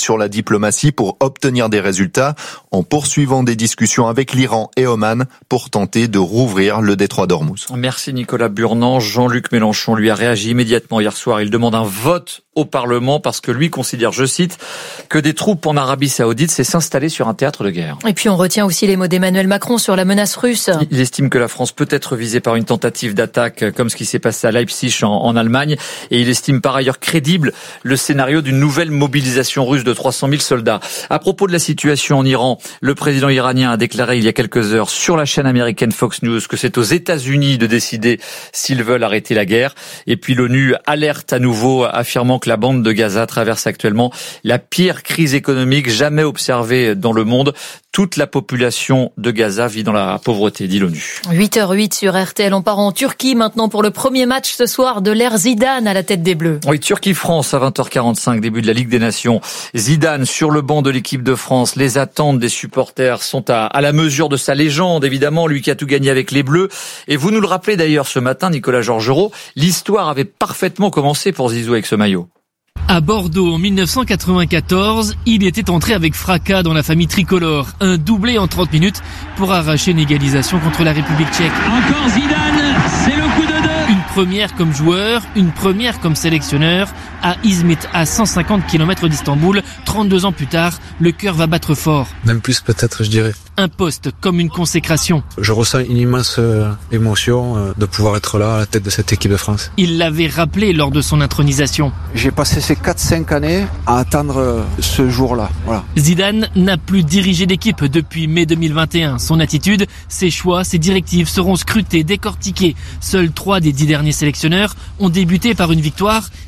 sur la diplomatie pour obtenir des résultats en poursuivant des discussions avec l'Iran et Oman pour tenter de rouvrir le détroit d'Ormuz. Merci Nicolas Burnand. Jean-Luc Mélenchon lui a réagi immédiatement hier soir. Il demande un vote au Parlement parce que lui considère, je cite, que des troupes en Arabie Saoudite, c'est s'installer sur un théâtre de guerre. Et puis on retient aussi les mots d'Emmanuel Macron sur la menace russe. Il estime que la France peut être visée par une tentative d'attaque comme ce qui s'est passé à Leipzig en Allemagne. Et il estime par ailleurs crédible le scénario d'une nouvelle mobilisation russe de 300 000 soldats. À propos de la situation en Iran, le président iranien a déclaré il y a quelques heures sur la chaîne américaine Fox News que c'est aux États-Unis de décider s'ils veulent arrêter la guerre. Et puis l'ONU alerte à nouveau, affirmant que la bande de Gaza traverse actuellement la pire crise économique jamais observée dans le monde. Toute la population de Gaza vit dans la pauvreté, dit l'ONU. 8h08 sur RTL. On part en Turquie maintenant pour le premier match ce soir de l'ère Zidane à la tête des Bleus. Oui, Turquie-France à 20h45, début de la Ligue des Nations. Zidane sur le banc de l'équipe de France. Les attentes des supporters sont à la mesure de sa légende, évidemment, lui qui a tout gagné avec les Bleus. Et vous nous le rappelez d'ailleurs ce matin, Nicolas Georgerot, l'histoire avait parfaitement commencé pour Zizou avec ce maillot. À Bordeaux, en 1994, il était entré avec fracas dans la famille tricolore. Un doublé en 30 minutes pour arracher une égalisation contre la République tchèque. Encore Zidane, c'est le coup de deux. Une première comme joueur, une première comme sélectionneur. À Izmit, à 150 km d'Istanbul, 32 ans plus tard, le cœur va battre fort. Même plus peut-être, je dirais. Un poste comme une consécration. Je ressens une immense émotion de pouvoir être là à la tête de cette équipe de France. Il l'avait rappelé lors de son intronisation. J'ai passé ces 4-5 années à attendre ce jour-là. Voilà. Zidane n'a plus dirigé d'équipe depuis mai 2021. Son attitude, ses choix, ses directives seront scrutés, décortiqués. Seuls 3 des 10 derniers sélectionneurs ont débuté par une victoire